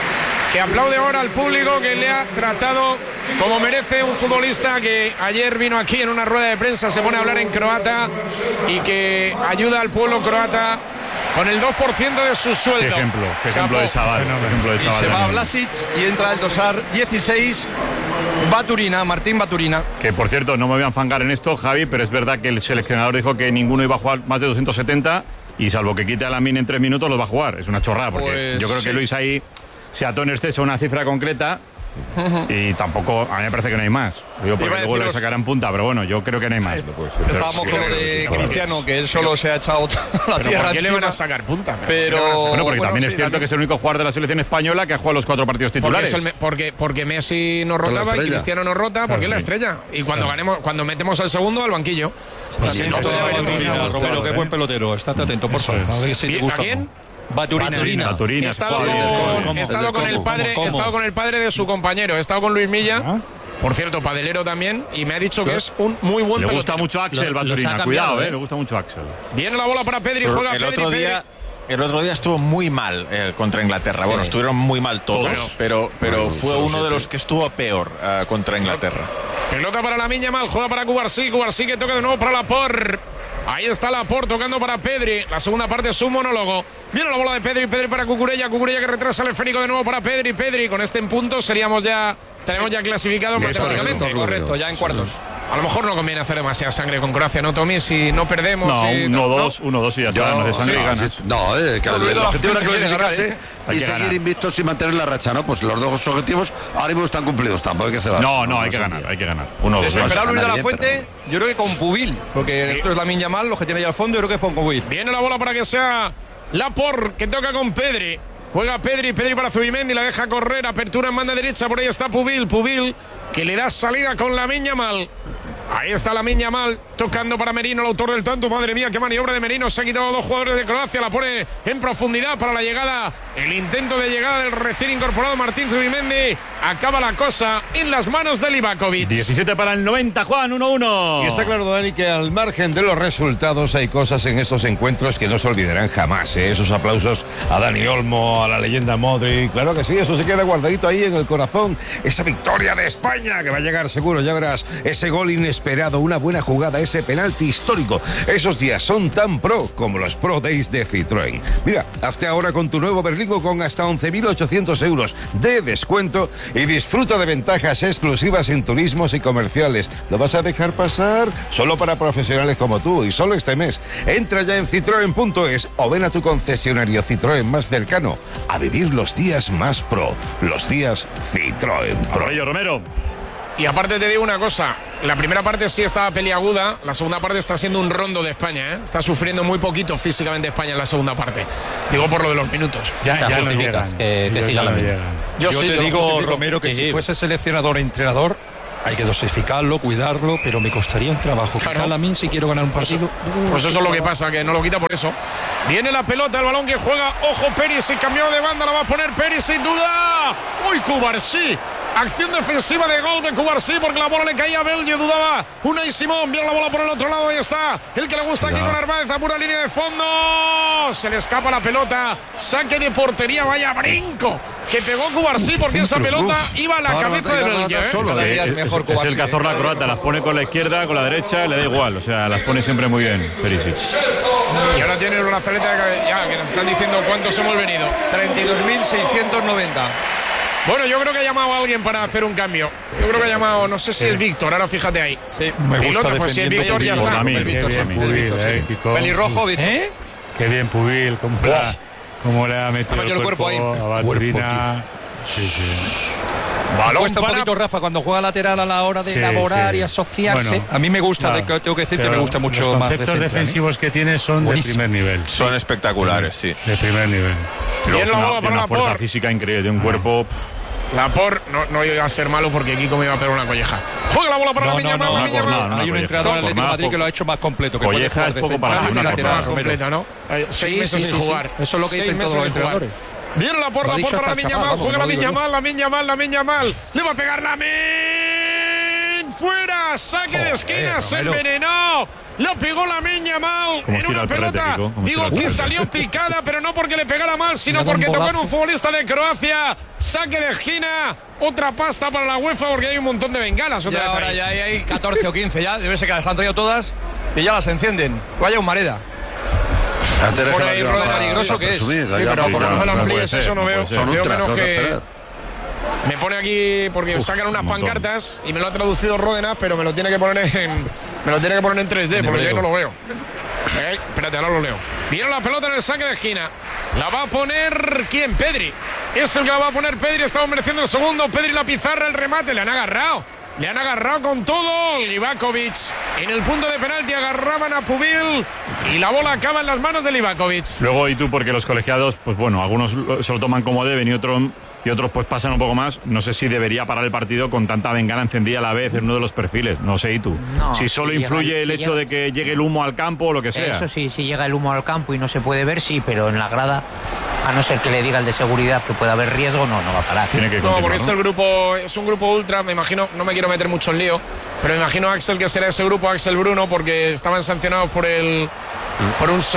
que aplaude ahora al público que le ha tratado como merece un futbolista que ayer vino aquí en una rueda de prensa, se pone a hablar en croata y que ayuda al pueblo croata con el dos por ciento de su sueldo. Qué ejemplo, qué ejemplo de chaval, qué ejemplo de chaval. Y se va a Vlasic y entra el dosar dieciséis, Baturina, Martín Baturina. Que por cierto, no me voy a enfangar en esto, Javi, pero es verdad que el seleccionador dijo que ninguno iba a jugar más de doscientos setenta y salvo que quite a Lamine en tres minutos los va a jugar. Es una chorrada porque pues, yo creo que sí. Luis ahí se ató en exceso a una cifra concreta. Y tampoco, a mí me parece que no hay más. Yo porque luego le sacarán punta, pero bueno, yo creo que no hay más. Estábamos con lo de Cristiano, que él solo se ha echado la pero tierra. ¿Por qué le van a sacar punta? Pero, pero bueno, porque bueno, también sí, es cierto también. que es el único jugador de la selección española que ha jugado los cuatro partidos titulares. Porque, el, porque, porque Messi no rotaba y Cristiano no rota, porque claro, es la estrella. Y cuando claro. ganemos, cuando metemos al segundo, al banquillo. También no Romero, qué buen pelotero. Estate atento, por favor. A ver si te gusta. ¿A quién? Baturina. Baturina. Baturina. He estado, con, he estado con el padre, he estado con el padre de su compañero, he estado con Luis Milla. ¿Ah? Por cierto, padelero también, y me ha dicho que es un muy buen pelotero. Le gusta pelotero. mucho Axel Lo- Baturina, los ha cuidado, cambiado, eh, ¿eh? le gusta mucho Axel. Viene la bola para Pedri, Pero juega el Pedri, otro Pedri. día el otro día estuvo muy mal eh, contra Inglaterra. Sí. Bueno, estuvieron muy mal todos, Todos. pero pero fue uno de los que estuvo peor eh, contra Inglaterra. Pelota para la Miña Mal, juega para Cubarsí, Cubarsí que toca de nuevo para Laporte. Ahí está Laporte tocando para Pedri. La segunda parte es un monólogo. Viene la bola de Pedri, Pedri para Cucurella, Cucurella que retrasa el esférico de nuevo para Pedri, Pedri. Con este en punto seríamos ya, estaremos ya clasificados matemáticamente. Correcto, correcto, ya en cuartos. A lo mejor no conviene hacer demasiada sangre con Croacia, ¿no, Tommy? Si no perdemos. No, si, uno, no, dos, uno, dos y ya está. No de sangre sí, y ganas. sí, no, eh, que el, el objetivo era clasificarse Hay y que seguir ganar. invictos y mantener la racha, ¿no? Pues los dos objetivos ahora mismo están cumplidos, tampoco hay que ceder. No, no, hay que ganar, hay que ganar. Uno, dos. Desesperado Luis de la bien, Fuente, yo creo que con Pubil, porque esto es la Miña Mal, los que tiene ahí al fondo, yo creo que es con Pubil. Viene la bola para que sea Laporte que toca con Pedri. Juega Pedri, Pedri para Zubimendi, la deja correr, apertura en banda derecha, por ahí está Pubil, Pubil que le da salida con la Miña Mal. Ahí está la Miña Mal, tocando para Merino, el autor del tanto. Madre mía, qué maniobra de Merino. Se ha quitado a dos jugadores de Croacia, la pone en profundidad para la llegada. El intento de llegada del recién incorporado Martín Zubimendi. Acaba la cosa en las manos de Livakovic. diecisiete para el noventa, Juan, uno uno. Y está claro, Dani, que al margen de los resultados hay cosas en estos encuentros que no se olvidarán jamás, ¿eh? Esos aplausos a Dani Olmo, a la leyenda Modric. Claro que sí, eso se queda guardadito ahí en el corazón. Esa victoria de España que va a llegar seguro, ya verás. Ese gol inesperado, una buena jugada, ese penalti histórico. Esos días son tan pro como los Pro Days de Citroën. Mira, hazte ahora con tu nuevo Berlingo con hasta once mil ochocientos euros de descuento y disfruta de ventajas exclusivas en turismos y comerciales. ¿Lo vas a dejar pasar? Solo para profesionales como tú y solo este mes. Entra ya en citroen punto es o ven a tu concesionario Citroën más cercano a vivir los días más pro. Los días Citroën Pro. Rayo Romero. Y aparte te digo una cosa, la primera parte sí estaba peliaguda, la segunda parte está siendo un rondo de España, ¿eh? Está sufriendo muy poquito físicamente España en la segunda parte. Digo por lo de los minutos. Ya, o sea, ya no justificas llegan. que, que Ya siga no la misma. llegan. Yo, Yo sí, te yo digo, justifico. Romero, que Sí, si sí. fuese seleccionador o entrenador, hay que dosificarlo, cuidarlo, pero me costaría un trabajo. Claro. Quitarle a mí si quiero ganar un partido. Pues eso es lo que pasa, que no lo quita por eso. Viene la pelota, el balón que juega, ojo Perisic, cambiado de banda, la va a poner Perisic, duda. ¡Uy, Cubarsí! Acción defensiva de gol de Cubarsí porque la bola le caía a Belgio, dudaba Unai Simón, viene la bola por el otro lado, ahí está el que le gusta aquí con Armáez, a pura línea de fondo, se le escapa la pelota, saque de portería, vaya brinco que pegó Cubarsí porque esa pelota iba a la cabeza de Belgio, ¿eh? Solo, eh, es, es el cazorla croata, las pone con la izquierda, con la derecha, le da igual, o sea, las pone siempre muy bien Perisic. Y ahora tiene el brazalete ya, que nos están diciendo cuántos hemos venido. treinta y dos mil seiscientos noventa. Bueno, yo creo que ha llamado a alguien para hacer un cambio. Yo creo que ha llamado, no sé si es Víctor, ahora fíjate ahí. Sí. Me gusta Piloto, pues si es Víctor ya Por está. la mía. El Víctor, Qué sí. bien Pubil, eh, Kiko. Pelirrojo, Víctor. ¿Eh? Qué bien Pubil, cómo, la, cómo le ha metido Además, el el cuerpo, cuerpo ahí. a Baturina. Sí, sí. Balón cuesta un para- poquito, Rafa, cuando juega lateral a la hora de Sí, elaborar sí. y asociarse. Bueno, a mí me gusta, claro, de, tengo que decir que pero me gusta mucho los más. conceptos de central, ¿eh? defensivos que tiene son Buenísimo. de primer nivel. Son espectaculares, sí. De primer nivel. Luego Viene es la una, bola tiene para una la fuerza por. física increíble, tiene un cuerpo. pff, Lapor no, no iba a ser malo porque Kiko me iba a pegar una colleja. Juega la bola para No, la Miña no, no, la una Miña jornada, Mal. no, Hay un colleja. entrenador del Atlético de Jornada Madrid que poco. lo ha hecho más completo. Que Colleja puede jugar es de poco central para y una lateral, jornada Romero. completa, ¿no? Hay seis Sí, meses sí, sin sí, sí. jugar. Eso es lo que Seis dicen meses todos los sin jugar. entrenadores. Viene la por, Lo la ha por dicho para la hasta Miña Chaval, Mal. vamos, Juega no la lo digo Miña yo. Mal, la Miña Mal, la Miña Mal. Le va a pegar la Min. Fuera. Saque de esquina. Se Romero. envenenó. La pegó la Miña Mal ¿Cómo en estira una el perrete, pelota. Kiko? ¿Cómo Digo estira el que perrete? salió picada, pero no porque le pegara mal, sino Me da un porque tocó en bolazo. un futbolista de Croacia. Saque de esquina. Otra pasta para la UEFA porque hay un montón de bengalas. Otra Ya vez ahora ahí. ya hay, hay catorce o quince ya. Debe ser que las han traído todas y ya las encienden. Vaya un Mareda. Ya te Por dejan ahí ayudar Rode para- peligroso para que es. presumir, Sí, allá pero para- por lo menos no la puede amplíes, ser, eso no no veo. puede ser. Son Veo ultras, menos vas a que- esperar. Me pone aquí porque Uf, sacan unas un montón. pancartas y me lo ha traducido Ródenas, pero me lo tiene que poner en me lo tiene que poner en tres D En porque yo ahí no hebreo. lo veo. Eh, espérate, ahora lo leo. Viene la pelota en el saque de esquina. La va a poner ¿quién? Pedri. Es el que la va a poner Pedri. Estamos mereciendo el segundo. Pedri la pizarra, el remate. Le han agarrado. Le han agarrado con todo. Livakovic en el punto de penalti agarraban a Pubil y la bola acaba en las manos de Livakovic. Luego, y tú, porque los colegiados, pues bueno, algunos lo- se lo toman como deben y otros y otros pues pasan un poco más. No sé si debería parar el partido con tanta bengala encendida a la vez en uno de los perfiles. No sé, y tú. No, si solo si influye llega- el si hecho llega- de que llegue el humo al campo o lo que sea. Eso sí, si llega el humo al campo y no se puede ver, sí, pero en la grada, a no ser que le diga el de seguridad que puede haber riesgo, no, no va a parar. Tiene que No, continuar, porque ¿no? es el grupo, es un grupo ultra, me imagino, no me quiero meter mucho en lío, pero me imagino a Axel que será ese grupo, Axel Bruno, porque estaban sancionados por el por un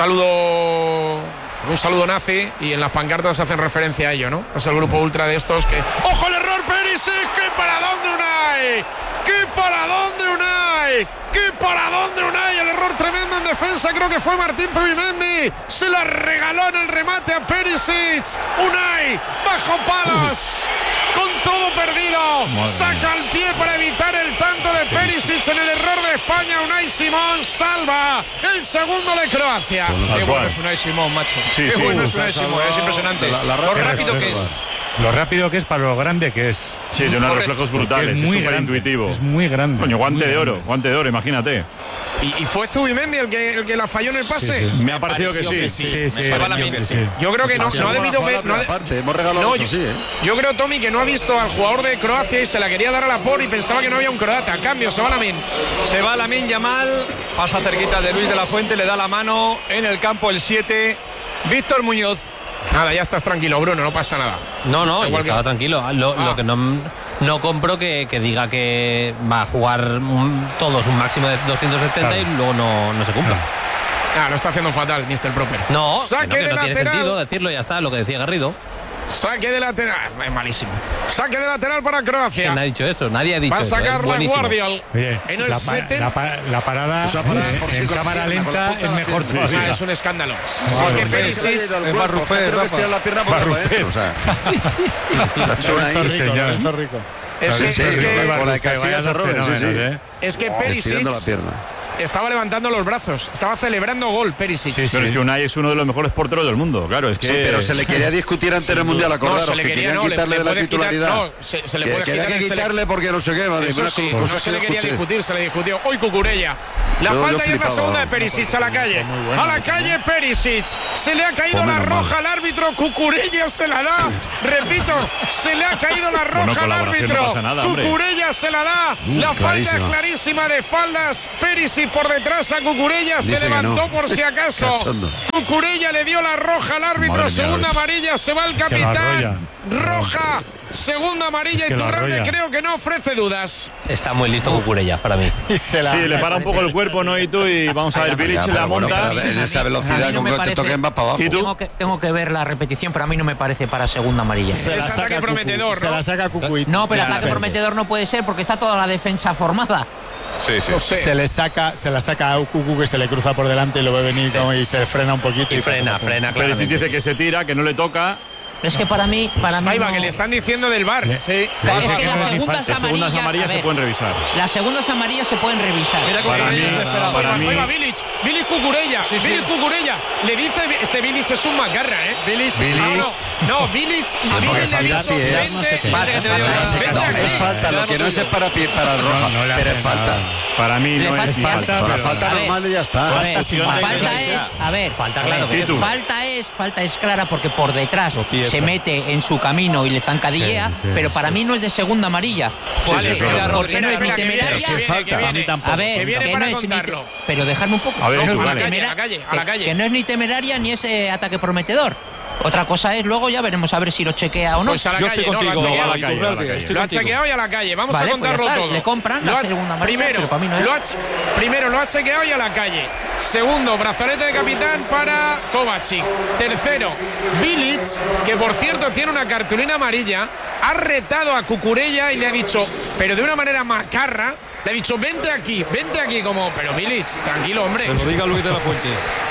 saludo por un saludo nazi y en las pancartas hacen referencia a ello, ¿no? Es el grupo ultra de estos que. ¡Ojo el error, Perisic! ¡Qué paradón de Unai! ¡Qué paradón de Unai! ¡Qué paradón de Unai! El error tremendo en defensa, creo que fue Martín Zubimendi. Se la regaló en el remate a Perisic. Unai, bajo palas, con todo perdido. Madre Saca el pie para evitar el tanto de Perisic en el error de España. Unai Simón salva el segundo de Croacia. Qué Tal bueno cual. es Unai Simón, macho. Sí, Qué sí. bueno es Uf, Unai Simón, es impresionante. La- la Lo racha rápido de que es. Lo rápido que es para lo grande que es. Sí, tiene unos Correcto. reflejos Porque brutales, es muy súper grande, intuitivo. Es muy grande. Coño, guante muy de oro, grande. guante de oro, imagínate. Y, y fue Zubimendi el que, el que la falló en el pase. Sí, Me ha parecido que sí. Sí, sí, Me sí, salva la sí, mente. sí. Yo creo que no, no ha debido ver. No ha de- Aparte, hemos regalado No, eso, yo, sí, ¿eh? yo creo, Tommy, que no ha visto al jugador de Croacia y se la quería dar a la por y pensaba que no había un croata. A cambio, se va Lamin. Se va Lamine Yamal, pasa cerquita de Luis de la Fuente, le da la mano en el campo el siete. Víctor Muñoz. Nada, ya estás tranquilo, Bruno, no pasa nada. No, no, yo Igual que- estaba tranquilo. Lo, Ah. lo que no, no compro que, que diga que va a jugar un- todos un máximo de doscientos setenta Claro. y luego no, no se cumpla. Ah, lo está haciendo fatal, mister Proper. No, Saque que no, que de no tiene sentido lateral. decirlo, ya está, lo que decía Garrido. Saque de lateral. Es malísimo. Saque de lateral para Croacia. ¿Quién ha dicho eso? Nadie ha dicho Va a eso. sacar ¿eh? la Guardiol. Oye, en el la, pa seten... la, pa la parada Esa parada eh, por en cámara lenta es mejor todavía. Ah, es un escándalo. Madre Es que mía. Perisic... Es Barrufet, Rafa. Tirar la pierna por adentro, o sea. La chona ahí. Señor. Es que, Sí, es sí, que, con la de Casillas se roben, sí, sí. ¿eh? es que Perisic Estirando la pierna. estaba levantando los brazos. Estaba celebrando gol Perisic. Sí, pero es que Unai es uno de los mejores porteros del mundo, claro, es que... Sí, pero se le quería discutir antes del Mundial, acordaros, no, se le que quería, querían no, quitarle le, le de la puede titularidad. Quitar, no, se, se le que, puede que quitar, había que se quitarle le... porque no sé qué, va, Eso una sí, cosa no se que le yo quería escuché. discutir, se le discutió. Hoy Cucurella. La Yo- falta yo y es la flipaba. segunda de Perisic a la calle. bueno, a la ¿no? calle Perisic. Se le ha caído Pues la menos roja mal. al árbitro. Cucurella se la da. Repito, se le ha caído la Bueno, roja al colaboración, árbitro. no pasa nada, hombre. Cucurella se la da. La falta es clarísima. clarísima de espaldas. Perisic por detrás a Cucurella. Dice Se que levantó no. por si acaso. Cachondo. Cucurella le dio la roja al árbitro. Madre mía, Segunda ves. amarilla. Se va el que lo arrolla. capitán. Roja. Segunda amarilla. Es que Y lo Turralde arrolla. creo que no ofrece dudas. Está muy listo Cucurella, para mí. Y se la- Sí, le para un poco el cuerpo, ¿no? Y tú, y vamos a ver, Bilic Ya, se pero la bueno, monta. pero en esa A velocidad mí no con me que te parece- toquen va para abajo. ¿Y tú? Tengo que, tengo que ver la repetición, pero a mí no me parece para segunda amarilla. se la Es ataque saca Cucu, prometedor, se ¿no? la saca Cucu. No, pero Ya, ataque sí. prometedor no puede ser porque está toda la defensa formada. Sí, sí. No sé. Se le saca, se la saca a Cucu, que se le cruza por delante y lo ve venir como y se frena un poquito. Y frena, frena, Pero si claramente. dice que se tira, que no le toca. Es que para mí, para mí Ahí va, no- que le están diciendo del bar. Sí. Es que las segundas Las segundas amarillas, amarillas a se ver, pueden revisar. las segundas amarillas se pueden revisar. Para mí, para mí, Ahí va Bilic, Bilic Cucurella, Bilic Cucurella. Le dice, este Bilic es un macarra, ¿eh? Bilic. Ah, no, no, Bilic, porque Bilic le falta dijo, sí es. vente, qué. vente que te voy a Falta, vente No, aquí. es falta, lo que no es es para, pie- para roja, no le pero hace es falta. nada. para mí Le no falta- es falta, falta. Con la pero- falta a ver, normal y ya A está. ver, Confusión de falta identidad. es, a ver, Falta, a claro, ver, ¿y tú? falta es, falta es clara porque por detrás pieza. se mete en su camino y le zancadillea, Sí, sí, pero sí, para sí. mí no es de segunda amarilla. Vale, sí, sí, espera, sí. porque no es ni espera, que viene, temeraria. que viene, falta. que A mí viene. tampoco. A ver, Que viene que para no es ni te- contarlo. pero dejadme un poco. A ver, No, que a la vale. calle, a la calle, a la que- calle. que no es ni temeraria ni ese ataque prometedor. Otra cosa es, luego ya veremos a ver si lo chequea o no. Pues a la Yo calle, estoy no, lo ha contigo, chequeado. a la calle, a la Iturralde, calle. estoy Lo ha contigo. chequeado y a la calle. Vamos Vale, a contarlo pues ya está, todo. le compran la Lo ha- segunda amarilla, Primero, pero para mí no es. lo ha che- primero lo ha chequeado y a la calle. Segundo, brazalete de capitán para Kovacic. Tercero, Bilic, que por cierto tiene una cartulina amarilla, ha retado a Cucurella y le ha dicho, pero de una manera macarra, le ha dicho, vente aquí, vente aquí, como, pero Bilic, tranquilo, hombre. Se lo diga Luis de la Fuente.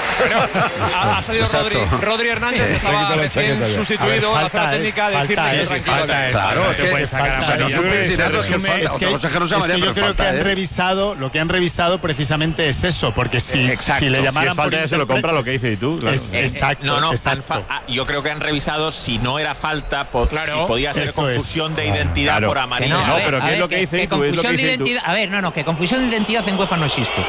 Ha, ha salido Rodri, Exacto. Rodri Hernández, que Se estaba quita la recién chaqueta ya. sustituido en la zona técnica, a decirle que tranquilo. Claro, es que puedes sacar o sea, no amarilla. es un piscinazo, es que Es falta. que- Otra cosa es que no se es que llamaría, yo pero creo que falta, han ¿eh? revisado, lo que han revisado precisamente es eso, porque si, Exacto. si le Si llamaran es falta, por ya se lo compra lo que intérprete, dice y tú, claro. es- Eh, eh, exacto, no, no, han exacto. fa- ah, yo creo que han revisado si no era falta, po- Claro, si podía ser eso es. confusión de identidad Claro. por Que amarilla. no, No, a ver, pero a ¿qué es ver, lo que dice que Itu? Es lo que confusión de dice Itu. identidad. A ver, no, no, que confusión de identidad en UEFA no existe.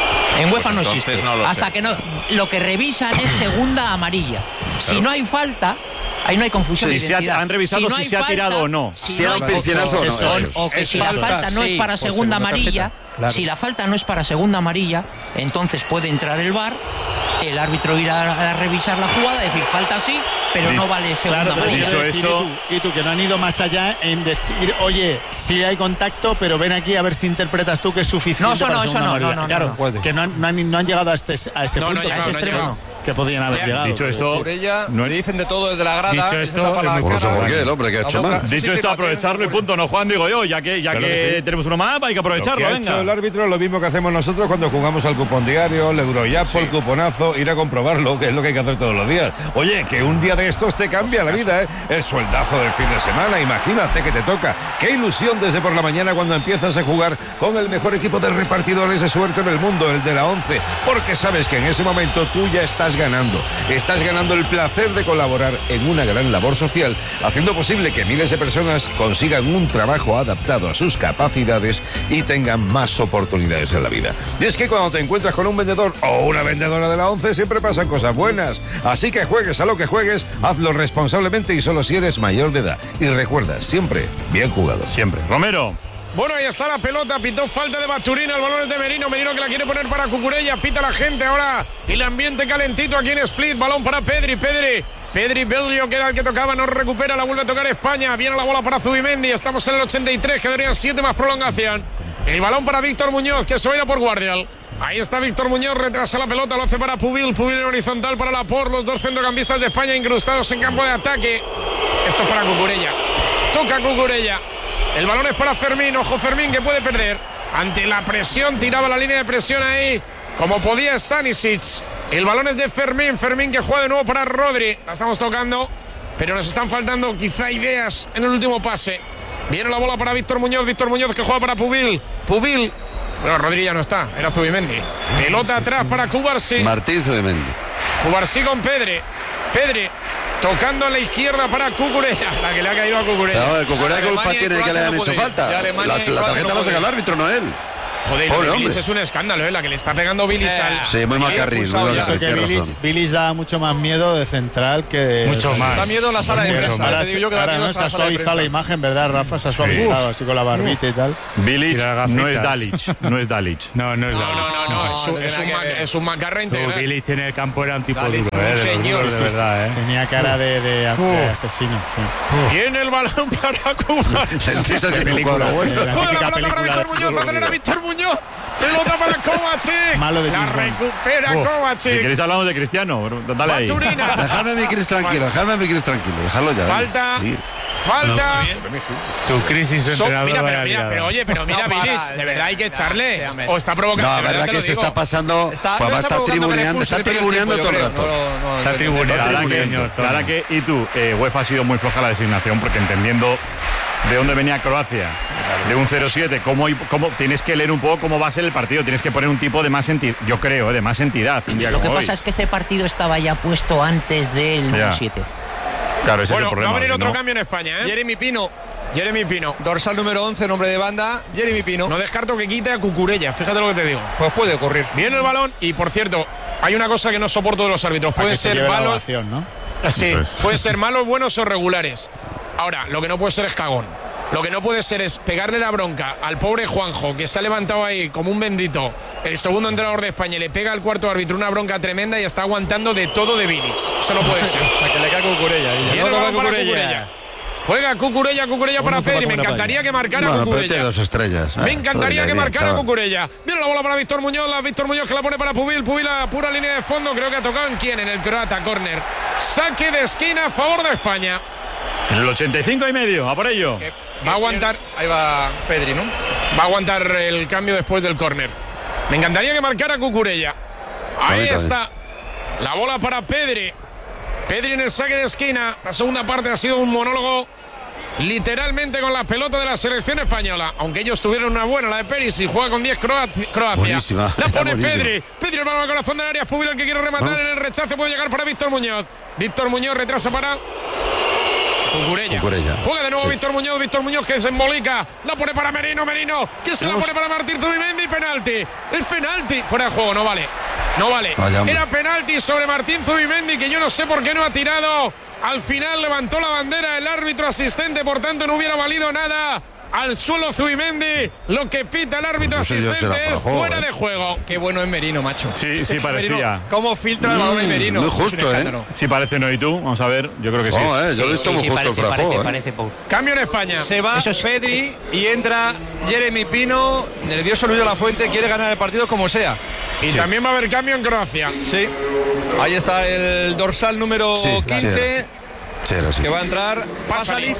En UEFA no entonces existe. no lo Hasta sé. que no. Lo que revisan es segunda amarilla. Si Claro. no hay falta, ahí no hay confusión Sí, de se ha- identidad. han revisado no si hay se ha tirado o no. Si no era hay- un piscinazo o no. Eso eso es. es. o que Es si la falta, falta no sí, es para por segunda segunda amarilla, tarjeta, claro. si la falta no es para segunda amarilla, entonces puede entrar el V A R, el árbitro irá a revisar la jugada, decir falta sí, pero Di- no vale segunda Claro, pero amarilla. dicho quiero decir, esto- y tú, y tú, que no han ido más allá en decir, oye, sí hay contacto, pero ven aquí a ver si interpretas tú que es suficiente No, eso para no, segunda eso no, amarilla. no, no, claro, no, no puede. que no han, no han- no han llegado a, este, a ese No, no punto, ha llegado, a ese no ha extremo, llegado. que podían haber llegado. Dicho esto, Cucurella, no- le dicen de todo desde la grada. Dicho se esto, tapa la es muy cara. Por eso, ¿por qué? El hombre que ha La hecho boca. mal. Sí, Dicho sí, esto, sí, aprovecharlo y punto, ¿no, Juan? Digo yo, ya que, ya Claro que que sí. tenemos uno más, hay que Lo que aprovecharlo, ha venga. hecho el árbitro es lo mismo que hacemos nosotros cuando jugamos al cupón diario, el Eurojackpot, el cuponazo, ir a comprobarlo, que es lo que hay que hacer todos los días. Oye, que un día de estos te cambia la vida, ¿eh? El sueldazo del fin de semana, imagínate que te toca. Qué ilusión desde por la mañana cuando empiezas a jugar con el mejor equipo de repartidores de suerte del mundo, el de la once, porque sabes que en ese momento tú ya estás ganando. Estás ganando el placer de colaborar en una gran labor social, haciendo posible que miles de personas consigan un trabajo adaptado a sus capacidades y tengan más oportunidades en la vida. Y es que cuando te encuentras con un vendedor o una vendedora de la once siempre pasan cosas buenas. Así que juegues a lo que juegues, hazlo responsablemente y solo si eres mayor de edad. Y recuerda, siempre bien jugado. Siempre. Romero. Bueno, ahí está la pelota, pitó falta de Basturina, el balón es de Merino, Merino que la quiere poner para Cucurella, pita la gente ahora, y el ambiente calentito aquí en Split, balón para Pedri, Pedri, Pedri Belio, que era el que tocaba, no recupera, la vuelve a tocar España, viene la bola para Zubimendi, estamos en el ochenta y tres, quedarían siete más prolongación, el balón para Víctor Muñoz, que se va a ir a por Guardial. Ahí está Víctor Muñoz, retrasa la pelota, lo hace para Pubil, Pubil en horizontal para Laporte, los dos centrocampistas de España incrustados en campo de ataque. Esto es para Cucurella, toca Cucurella, el balón es para Fermín, ojo Fermín que puede perder, ante la presión, tiraba la línea de presión ahí, como podía Stanisic, el balón es de Fermín, Fermín que juega de nuevo para Rodri, la estamos tocando, pero nos están faltando quizá ideas en el último pase. Viene la bola para Víctor Muñoz, Víctor Muñoz que juega para Pubil, Pubil. Bueno, Rodri ya no está, era Zubimendi. Pelota atrás para Cubarsí. Martín Zubimendi. Cubarsí con Pedri. Pedri tocando a la izquierda para Cucurella. La que le ha caído a Cucurella. No, el Cucurella culpa tiene que le han hecho falta. La, la tarjeta la saca el árbitro, no él. Joder, Pobre Bilic es un escándalo, ¿eh? La que le está pegando Bilic eh, al... Sí, muy macarril. Bilic da mucho más miedo de central que de... Mucho más. Da miedo en la sala de prensa. Ahora, sí, ahora no se ha suavizado la imagen, ¿verdad, Rafa? Se ha suavizado sí. así con la barbita Uf. y tal. Bilic no es Dalic. No es Dalic. No, no es no, Dalic. No, no, no. no. Es, un, es, un, ma, es un macarra integral. Bilic en el campo era un tipo Dalic, duro, ¿eh? De, señor, sí, de verdad, ¿eh? Tenía cara de, de, de, de asesino. Sí. Viene el balón para Cuba. Esa película. Juega la pelota para Víctor Muñoz. Acelera Víctor Muñoz. Pelota para Kovacic. Malo de la recupera oh. Kovacic. Si queréis hablamos de Cristiano, dale ahí. Dejadme a mi Cris tranquilo, dejadme a mi Cris tranquilo, dejadlo ya. Falta. Sí. Falta. No, tu crisis de entrenador. Mira, pero, mira, pero oye, pero mira, no, Bilic, de verdad hay que echarle. O está provocando. No, la verdad que se está pasando. Está, pues va a estar tribuneando, está tribuneando todo el rato. Está tribuneando. La verdad que, y tú, eh, UEFA ha sido muy floja la designación porque entendiendo de dónde venía Croacia, de un cero siete, cómo, cómo tienes que leer un poco cómo va a ser el partido, tienes que poner un tipo de más entidad, yo creo, de más entidad. Un día Lo que como pasa hoy. es que este partido estaba ya puesto antes del nueve siete. Claro, ese bueno, es el problema. Va a venir otro ¿no? cambio en España, ¿eh? Jeremy Pino. Jeremy Pino. Dorsal número once, nombre de banda, Jeremy Pino. No descarto que quite a Cucurella, fíjate lo que te digo. Pues puede ocurrir. Viene el balón y, por cierto, hay una cosa que no soporto de los árbitros. Pueden ser malos. Ovación, ¿no? Sí, pueden ser malos, buenos o regulares. Ahora, lo que no puede ser es cagón. Lo que no puede ser es pegarle la bronca al pobre Juanjo, que se ha levantado ahí como un bendito, el segundo entrenador de España, y le pega al cuarto árbitro una bronca tremenda y está aguantando de todo de Bilic. Eso no puede ser. Para que le caiga Cucurella. Viene no Cucurella. Juega Cucurella, Cucurella para Pedri. Me encantaría que marcara bueno, Cucurella. Dos estrellas. Me encantaría que marcara Cucurella. Viene la bola para Víctor Muñoz. La Víctor Muñoz que la pone para Pubil. Pubil a pura línea de fondo. Creo que ha tocado en quién, en el croata, córner. Saque de esquina a favor de España. En el ochenta y cinco y medio, a por ello. Va a aguantar. Ahí va Pedri, ¿no? Va a aguantar el cambio después del córner. Me encantaría que marcara Cucurella. Ahí está. La bola para Pedri. Pedri en el saque de esquina. La segunda parte ha sido un monólogo literalmente con la pelota de la selección española. Aunque ellos tuvieron una buena, la de Perisic, juega con diez Croacia. Buenísima, la pone buenísima. Pedri. Pedri el balón al corazón del área. Pubil el que quiere rematar. Vamos. En el rechazo puede llegar para Víctor Muñoz. Víctor Muñoz retrasa para Cucurella. Cucurella. Juega de nuevo sí. Víctor Muñoz. Víctor Muñoz que se embolica. La pone para Merino. Merino que se Vamos. la pone para Martín Zubimendi. Penalti. Es penalti. Fuera de juego. No vale. No vale. Vaya, Era penalti sobre Martín Zubimendi, que yo no sé por qué no ha tirado. Al final levantó la bandera el árbitro asistente. Por tanto no hubiera valido nada. Al suelo Zubimendi. Lo que pita el árbitro pues asistente es juego, fuera eh. de juego. Qué bueno es Merino, macho. Sí, sí, parecía. Merino, ¿cómo filtra el balón de Merino? Muy justo, ¿eh? Sí, parece, ¿no? ¿Y tú? Vamos a ver. Yo creo que sí. Oh, eh, yo lo he visto Sí, muy sí, justo parece, el parece, juego, parece, eh. parece. Cambio en España. Se va Eso es- Pedri y entra Jeremy Pino. Nervioso Luis de la Fuente. Quiere ganar el partido como sea. Y Sí. también va a haber cambio en Croacia. Sí. Ahí está el dorsal número Sí, quince. Cero, sí. Que va a entrar Pasalic.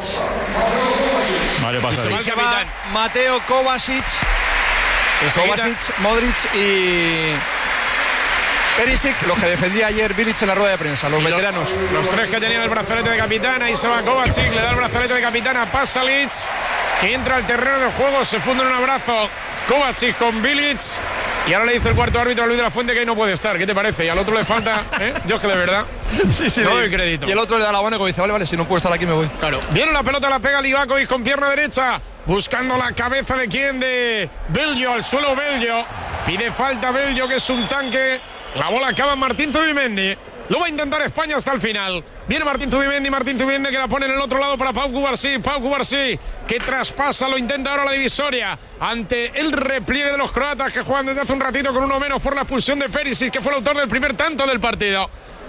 Mario Y se va Pasalic. el Se va capitán. Mateo Kovacic. Enseguida- Kovacic, Modric y Perisic, los que defendía ayer Bilic en la rueda de prensa, los Y veteranos. Los tres que tenían el brazalete de capitán. Ahí se va Kovacic, le da el brazalete de capitán a Pasalic, que entra al terreno de juego, se funde en un abrazo Kovacic con Bilic. Y ahora le dice el cuarto árbitro a Luis de la Fuente que ahí no puede estar. ¿Qué te parece? Y al otro le falta, ¿eh? Yo es que de verdad Sí, sí, no le- doy crédito. Y el otro le da la mano y dice, vale, vale, si no puedo estar aquí me voy. Claro. Viene la pelota, la pega Livakovic con pierna derecha, buscando la cabeza de quién, de Belgio, al suelo Belgio. Pide falta Belgio, que es un tanque. La bola acaba en Martín Zubimendi. Lo va a intentar España hasta el final. Viene Martín Zubimendi, Martín Zubimendi que la pone en el otro lado para Pau Cubarsí. Pau Cubarsí que traspasa, lo intenta ahora la divisoria ante el repliegue de los croatas que juegan desde hace un ratito con uno menos por la expulsión de Perisic, que fue el autor del primer tanto del partido.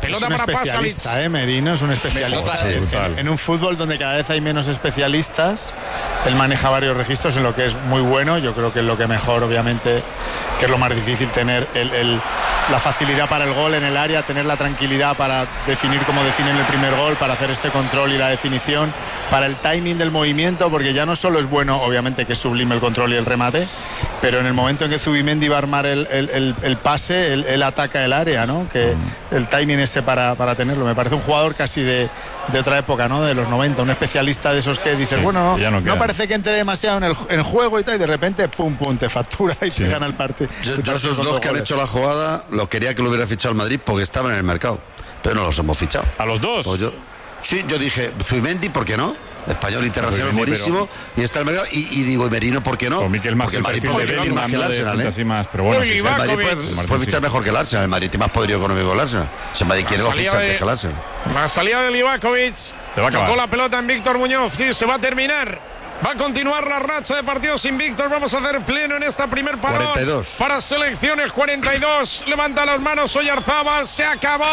Pelota es un para especialista, Pasalic. ¿eh? Merino es un especialista. Sí, en, en un fútbol donde cada vez hay menos especialistas, él maneja varios registros en lo que es muy bueno. Yo creo que es lo que mejor, obviamente, que es lo más difícil, tener el, el, la facilidad para el gol en el área, tener la tranquilidad para definir como definen el primer gol, para hacer este control y la definición, para el timing del movimiento, porque ya no solo es bueno, obviamente que es sublime el control y el remate, pero en el momento en que Zubimendi va a armar el, el, el, el pase, él, él ataca el área, ¿no? Que mm. el timing ese para, para tenerlo. Me parece un jugador casi de, de otra época, ¿no? De los noventa, un especialista de esos que dices, sí, bueno, no, no, no parece que entre demasiado en el, en el juego y tal, y de repente, pum, pum, te factura y sí. te gana el partido. Yo, yo esos dos que han hecho la jugada, lo quería que lo hubiera fichado el Madrid porque estaban en el mercado, pero no los hemos fichado. ¿A los dos? Pues yo, sí, yo dije, Zubimendi, ¿por qué no? Español internacional buenísimo, pero... y está el mercado, y, y digo, Merino, ¿por qué no? Con Miquel más porque el Madrid puede competir más que el Arsenal, ¿eh? Más, pero bueno, sí, el Madrid puede, puede fichar mejor que el Arsenal, el Madrid tiene más poderío económico que el Arsenal. Si el Madrid quiere lo ficha antes que el Arsenal. La salida de Livakovic, tocó la pelota en Víctor Muñoz, sí, se va a terminar. Va a continuar la racha de partidos invictos. Vamos a hacer pleno en esta primer parón. cuarenta y dos. Para selecciones, cuarenta y dos. Levanta las manos Oyarzábal. ¡Se acabó!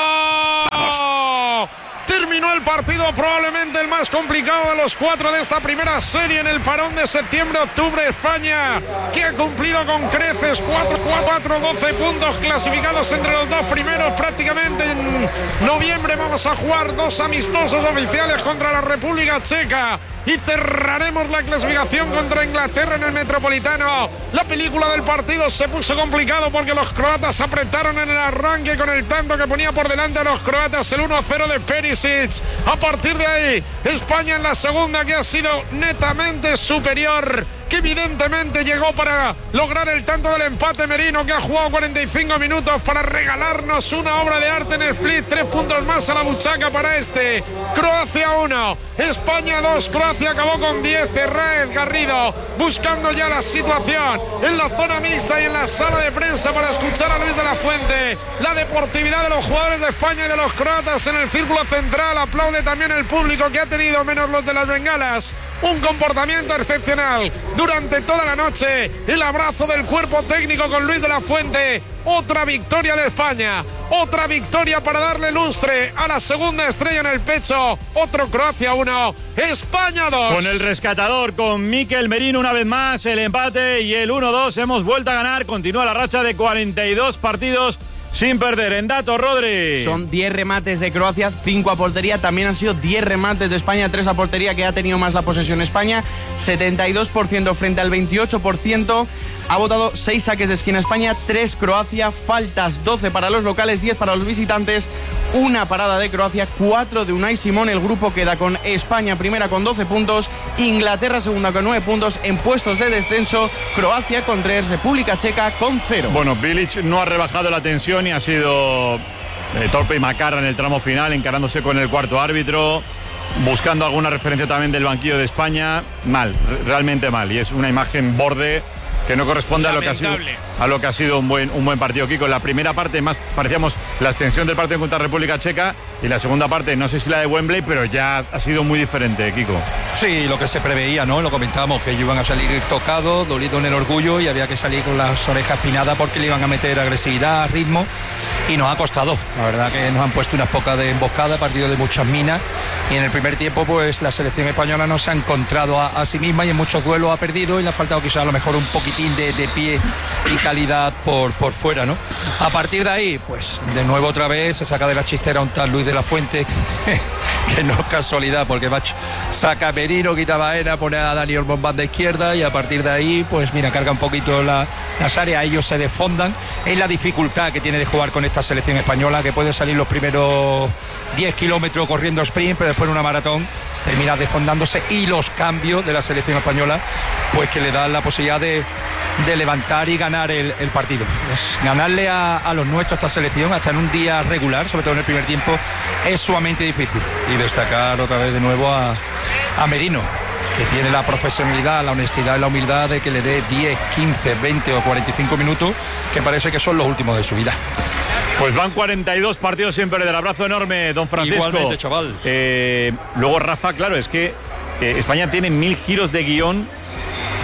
¡Vamos! Terminó el partido, probablemente el más complicado de los cuatro de esta primera serie en el parón de septiembre-octubre. España, que ha cumplido con creces cuatro, cuatro, doce puntos clasificados entre los dos primeros. Prácticamente en noviembre vamos a jugar dos amistosos oficiales contra la República Checa. Y cerraremos la clasificación contra Inglaterra en el Metropolitano. La película del partido se puso complicado porque los croatas apretaron en el arranque con el tanto que ponía por delante a los croatas el uno a cero de Perisic. A partir de ahí, España en la segunda, que ha sido netamente superior, que evidentemente llegó para lograr el tanto del empate. Merino, que ha jugado cuarenta y cinco minutos para regalarnos una obra de arte en el split. Tres puntos más a la buchaca para este. Croacia uno, España dos. Croacia acabó con diez. Raed Garrido buscando ya la situación en la zona mixta y en la sala de prensa para escuchar a Luis de la Fuente. La deportividad de los jugadores de España y de los croatas en el círculo central. Aplaude también el público, que ha tenido menos los de las bengalas. Un comportamiento excepcional durante toda la noche. El abrazo del cuerpo técnico con Luis de la Fuente. Otra victoria de España. Otra victoria para darle lustre a la segunda estrella en el pecho. Otro Croacia uno, España dos. Con el rescatador, con Miquel Merino una vez más, el empate y el uno dos. Hemos vuelto a ganar. Continúa la racha de cuarenta y dos partidos sin perder. En datos, Rodri. Son diez remates de Croacia, cinco a portería. También han sido diez remates de España, tres a portería, que ha tenido más la posesión España. setenta y dos por ciento frente al veintiocho por ciento. Ha votado seis saques de esquina España, tres Croacia. Faltas doce para los locales, diez para los visitantes. Una parada de Croacia, cuatro de Unai Simón. El grupo queda con España primera con doce puntos, Inglaterra segunda con nueve puntos. En puestos de descenso, Croacia con tres, República Checa con cero. Bueno, Bilic no ha rebajado la tensión y ha sido eh, torpe y macarra en el tramo final, encarándose con el cuarto árbitro, buscando alguna referencia también del banquillo de España. Mal, realmente mal, y es una imagen borde que no corresponde a lo que ha sido, a lo que ha sido un buen, un buen partido, Kiko. En la primera parte más parecíamos la extensión del partido contra República Checa, y la segunda parte, no sé si la de Wembley, pero ya ha sido muy diferente, Kiko. Sí, lo que se preveía, ¿no? Lo comentábamos, que ellos iban a salir tocados, dolidos en el orgullo, y había que salir con las orejas pinadas porque le iban a meter agresividad, ritmo, y nos ha costado. La verdad que nos han puesto unas pocas de emboscada, partido de muchas minas, y en el primer tiempo pues la selección española no se ha encontrado a, a sí misma, y en muchos duelos ha perdido, y le ha faltado quizás a lo mejor un poquitín De, de pie y calidad por, por fuera, ¿no? A partir de ahí, pues de nuevo otra vez se saca de la chistera un tal Luis de la Fuente, que, que no es casualidad, porque va, saca a Merino, quita a Baena, pone a Dani Olmo en banda izquierda, y a partir de ahí, pues mira, carga un poquito la, las áreas, ellos se desfondan. Es la dificultad que tiene de jugar con esta selección española, que puede salir los primeros diez kilómetros corriendo sprint, pero después en una maratón termina desfondándose, y los cambios de la selección española, pues que le dan la posibilidad de, de levantar y ganar el, el partido. Pues ganarle a, a los nuestros, a esta selección, hasta en un día regular, sobre todo en el primer tiempo, es sumamente difícil. Y destacar otra vez de nuevo a, a Merino, que tiene la profesionalidad, la honestidad y la humildad de que le dé diez, quince, veinte o cuarenta y cinco minutos, que parece que son los últimos de su vida. Pues van cuarenta y dos partidos sin perder. Abrazo enorme, don Francisco. Igualmente, chaval. Eh, luego, Rafa, claro, es que eh, España tiene mil giros de guión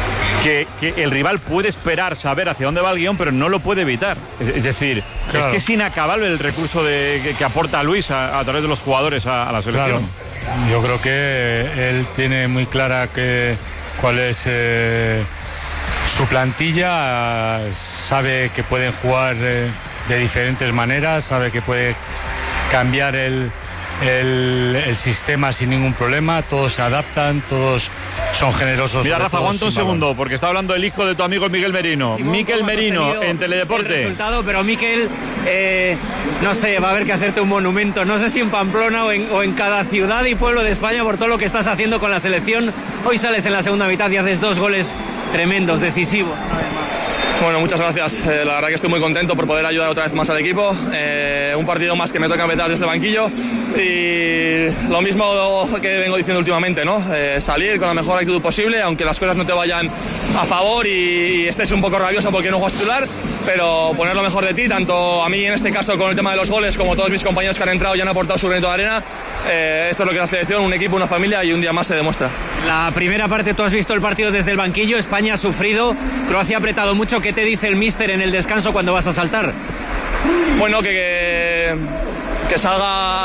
que, que el rival puede esperar saber hacia dónde va el guión, pero no lo puede evitar. Es, es decir, claro. es que es inacabable el recurso de, que, que aporta Luis a, a través de los jugadores a, a la selección. Claro. Yo creo que él tiene muy clara que cuál es eh, su plantilla, sabe que pueden jugar eh, de diferentes maneras, sabe que puede cambiar el, el, el sistema sin ningún problema, todos se adaptan, todos son generosos. Mira, Rafa, aguanta un segundo, porque está hablando el hijo de tu amigo Miguel Merino. Simón, Miquel Merino, en Teledeporte. El resultado, pero Miquel, eh, no sé, va a haber que hacerte un monumento, no sé si en Pamplona o en, o en cada ciudad y pueblo de España por todo lo que estás haciendo con la selección. Hoy sales en la segunda mitad y haces dos goles tremendos, decisivos. Bueno, muchas gracias. Eh, la verdad que estoy muy contento por poder ayudar otra vez más al equipo. Eh, un partido más que me toca empezar desde el banquillo y lo mismo que vengo diciendo últimamente, ¿no? Eh, salir con la mejor actitud posible, aunque las cosas no te vayan a favor y, y estés un poco rabioso porque no juegas titular, pero poner lo mejor de ti, tanto a mí en este caso con el tema de los goles como todos mis compañeros que han entrado y han aportado su granito de arena. Eh, esto es lo que es la selección, un equipo, una familia y un día más se demuestra. La primera parte, tú has visto el partido desde el banquillo, España ha sufrido, Croacia ha apretado mucho. ¿Qué te dice el míster en el descanso cuando vas a saltar? Bueno, que, que, que salga